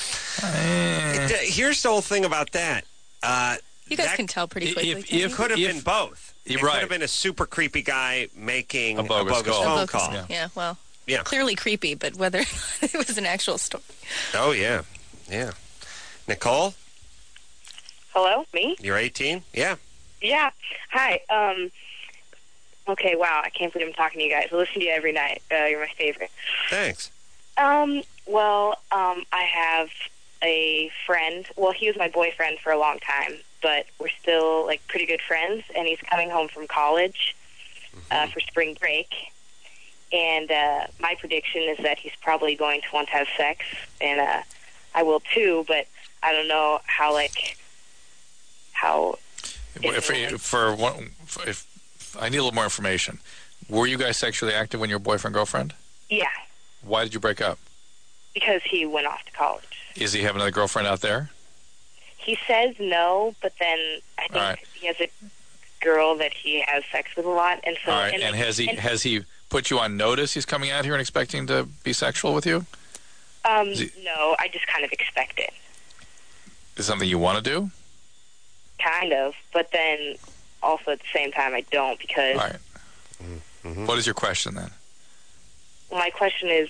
Eh. It- uh, here's the whole thing about that. Uh, You guys that can tell pretty if- quickly. if- can't It you? could have If- been both. You're it right. could have been a super creepy guy making A bogus call. A phone bogus- call. Yeah. Yeah, well, Yeah. clearly creepy, but whether it was an actual story. Oh, yeah. Yeah. Nicole, Hello, me? you're eighteen? Yeah. Yeah. Hi. Um. Okay. Wow. I can't believe I'm talking to you guys. I listen to you every night. Uh, you're my favorite. Thanks. Um. Well. Um. I have a friend. Well, he was my boyfriend for a long time, but we're still like pretty good friends. And he's coming home from college uh, for spring break. And uh, my prediction is that he's probably going to want to have sex, and uh, I will too. But I don't know how like how. If, for one, if, if I need a little more information, were you guys sexually active when you were boyfriend girlfriend? Yeah, Why did you break up? because he went off to college. Is he have another girlfriend out there? He says no, but then I think All right. he has a girl that he has sex with a lot, and so. All right. and, And has he and, has he put you on notice? He's coming out here and expecting to be sexual with you. Um, is he- no, I just kind of expect it, Is it something you want to do? kind of, but then also at the same time I don't because All right. Mm-hmm. What is your question then? my question is,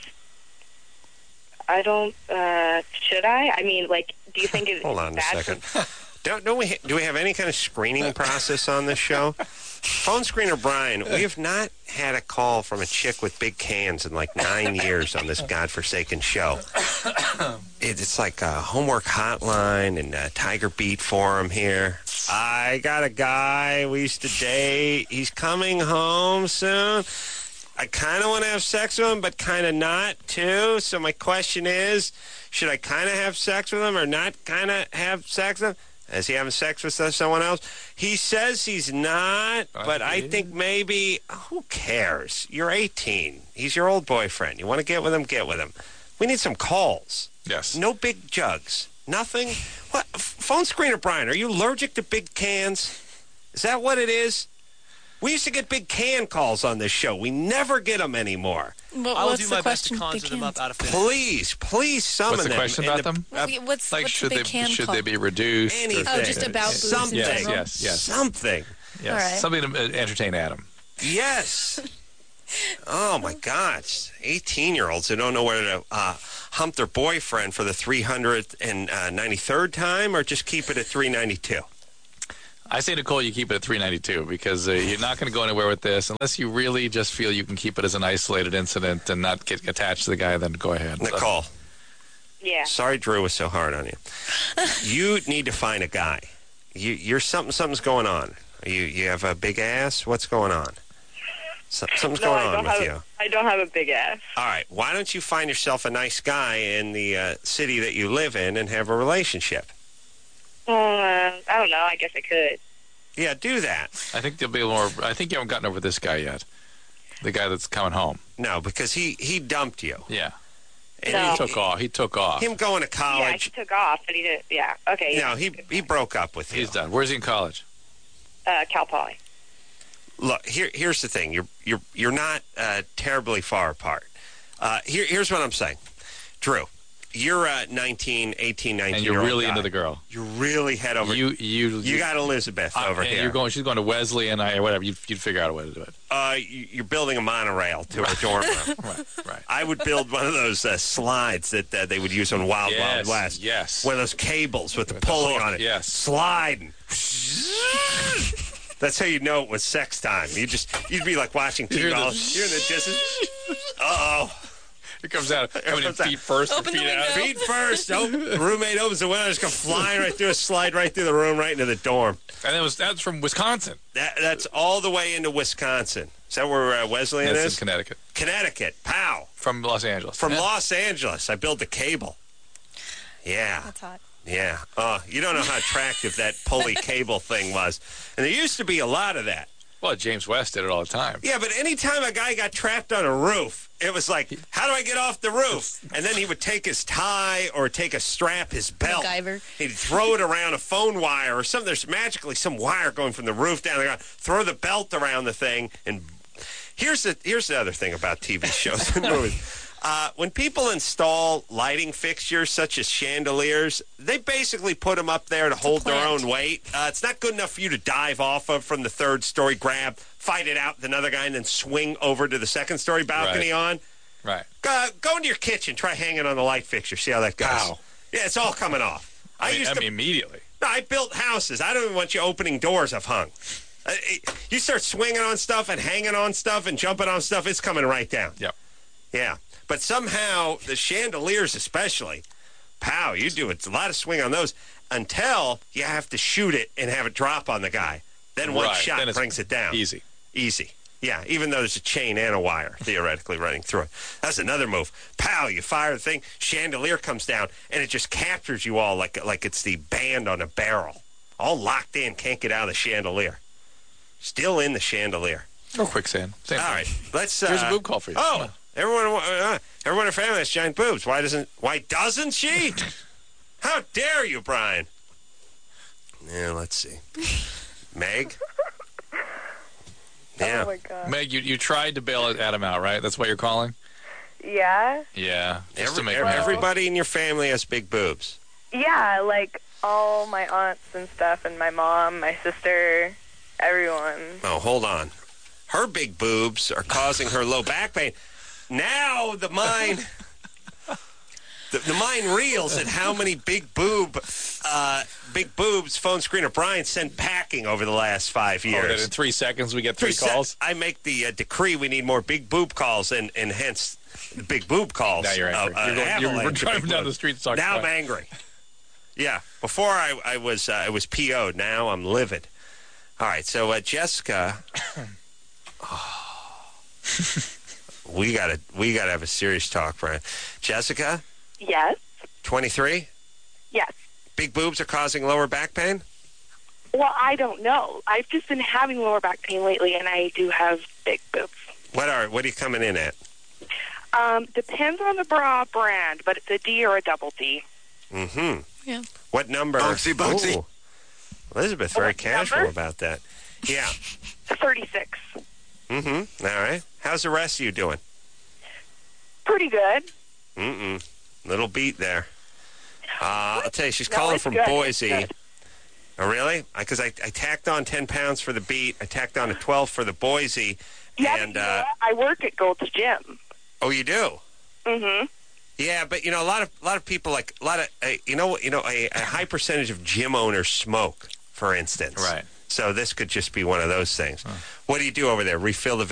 I don't. Uh, should I? I mean, like, do you think it's Hold on a bad second. for- Don't, don't we ha- do we have any kind of screening process on this show? Phone screener Brian, we have not had a call from a chick with big cans in like nine years on this godforsaken show. It, it's like a homework hotline and a Tiger Beat forum here. I got a guy we used to date. He's coming home soon. I kind of want to have sex with him, but kind of not, too. So my question is, should I kind of have sex with him or not kind of have sex with him? Is he having sex with someone else? He says he's not, but I think maybe, who cares? You're eighteen. He's your old boyfriend. You want to get with him, get with him. We need some calls. Yes. No big jugs. Nothing. What? Phone screener Brian, are you allergic to big cans? Is that what it is? We used to get big can calls on this show. We never get them anymore. Well, I will what's do the my best to question? conjure Big them up cans. out of thin air. Please, please summon What's the them. question And about them? uh, What's, Like, what's should the they big can should call? they be reduced? or- Anything. Oh, just about booze in Something. Yes, general? yes, yes. Something. Yes. All right. Something to uh, entertain Adam. Yes. Oh, my gosh. eighteen-year-olds who don't know where to uh, hump their boyfriend for the three hundred ninety-third time or just keep it at three ninety-two. I say, Nicole, you keep it at three ninety-two because uh, you're not going to go anywhere with this unless you really just feel you can keep it as an isolated incident and not get attached to the guy. Then go ahead. Nicole. Yeah. Sorry Drew was so hard on you. You need to find a guy. You, you're something. Something's going on. You you have a big ass? What's going on? So, something's no, going I on don't with have, you. I don't have a big ass. All right. Why don't you find yourself a nice guy in the uh, city that you live in and have a relationship? Uh, I don't know. I guess I could. Yeah, do that. I think there'll be a more. I think you haven't gotten over this guy yet. The guy that's coming home. No, because he, he dumped you. Yeah. And No. He took off. He took off. Him going to Yeah, college. he took off, but he didn't. Yeah. Okay. Yeah. No, he he broke up with you. He's done. Where's he in college? Uh, Cal Poly. Look, here here's the thing. You're you're you're not uh, terribly far apart. Uh, here here's what I'm saying, Drew. You're uh, nineteen, eighteen, nineteen. And you're year old really guy. into the girl. You're really head over. You you You got Elizabeth uh, over and here. You're going. She's going to Wesley and I. Whatever. You'd, you'd figure out a way to do it. Uh, you- you're building a monorail to her dorm room. Right. Right. I would build one of those uh, slides that uh, they would use on Wild Yes, Wild West. yes. One of those cables with the With the pulley hook, on it. yes. Sliding. That's how you know it was sex time. You just you'd be like watching T V. You hear You're the- in the distance. Uh oh. It comes out. Coming in comes out. feet first. Open feet the out. window. Feet first. Oh, the roommate opens the window, just go flying right through, a slide right through the room, right into the dorm. And that was that's from Wisconsin. That that's all the way into Wisconsin. Is that where uh, Wesleyan That's is? in Connecticut. Connecticut. Pow. From Los Angeles. From Yeah. Los Angeles. I built the cable. Yeah. That's hot. Yeah. Oh, you don't know how attractive that pulley cable thing was. And there used to be a lot of that. Well, James West did it all the time. Yeah, but anytime a guy got trapped on a roof, it was like, how do I get off the roof? And then he would take his tie or take a strap, his belt. MacGyver. He'd throw it around a phone wire or something. There's magically some wire going from the roof down the ground. Throw the belt around the thing. And here's the, here's the other thing about T V shows and movies. Uh, when people install lighting fixtures such as chandeliers, they basically put them up there to hold their plant. own weight. Uh, it's not good enough for you to dive off of from the third story, grab, fight it out with another guy, and then swing over to the second story balcony Right. on. Right. Go, go into your kitchen, try hanging on the light fixture, see how that goes. Wow. Yeah, it's all coming off. I, I mean, used I to. mean, immediately. No, I built houses. I don't even want you opening doors I've hung. Uh, it- you start swinging on stuff and hanging on stuff and jumping on stuff, it's coming right down. Yep. Yeah. But somehow, the chandeliers especially, pow, you do a lot of swing on those until you have to shoot it and have it drop on the guy. Then one Right. shot Then it's brings it down. Easy. Easy. Yeah, even though there's a chain and a wire theoretically running through it. That's another move. Pow, you fire the thing, chandelier comes down, and it just captures you all like like it's the band on a barrel. All locked in, can't get out of the chandelier. Still in the chandelier. Or quicksand. Same All thing. right, let's. Uh, Here's a boob call for you. Come Oh, on. everyone, uh, everyone in her family has giant boobs. Why doesn't? Why doesn't she? How dare you, Brian? Yeah, let's see. Meg. Yeah. Oh my god. Meg, you, you tried to bail Adam out, right? That's why you're calling? Yeah. Yeah. Just to Every, make every- him happy. everybody in your family has big boobs. Yeah, like all my aunts and stuff, and my mom, my sister, everyone. Oh, hold on. Her big boobs are causing her low back pain. Now the mind, the, the mind reels at how many big boob, uh, big boobs phone screener Brian sent packing over the last five Oh, years. that in three seconds we get three, Three calls? sec- I make the uh, decree we need more big boob calls, and, and hence the big boob calls. Now you're angry. Uh, uh, You're going- you're avalanche of driving big down boobs. the street talking Now I'm about- angry. Yeah. Before I, I was uh, I was P O'd. Now I'm livid. All right. So uh, Jessica, oh, we gotta we gotta have a serious talk, Brian. Jessica, Yes. twenty-three. Yes. Big boobs are causing lower back pain. Well, I don't know. I've just been having lower back pain lately, and I do have big boobs. What are what are you coming in at? Um, depends on the bra brand, but it's a D or a double D. Mm-hmm. Yeah. What number? Bouncy, bouncy. Ooh. Elizabeth, very What casual number? about that. Yeah. thirty-six. Mm-hmm. All right. How's the rest of you doing? Pretty good. Mm-mm. Little beat there. Uh, I'll tell you, she's No, calling it's from good. It's Boise. good. Oh, really? Because I, I tacked on ten pounds for the beat. I tacked on a twelve for the Boise. Yeah, and, but you know uh, what? I work at Gold's Gym. oh, you do? Mm-hmm. Yeah, but, you know, a lot of a lot of people, like, a lot of, uh, you know, you know, a, a high percentage of gym owners smoke, for instance. Right. So this could just be one of those things. What do you do over there? Refill the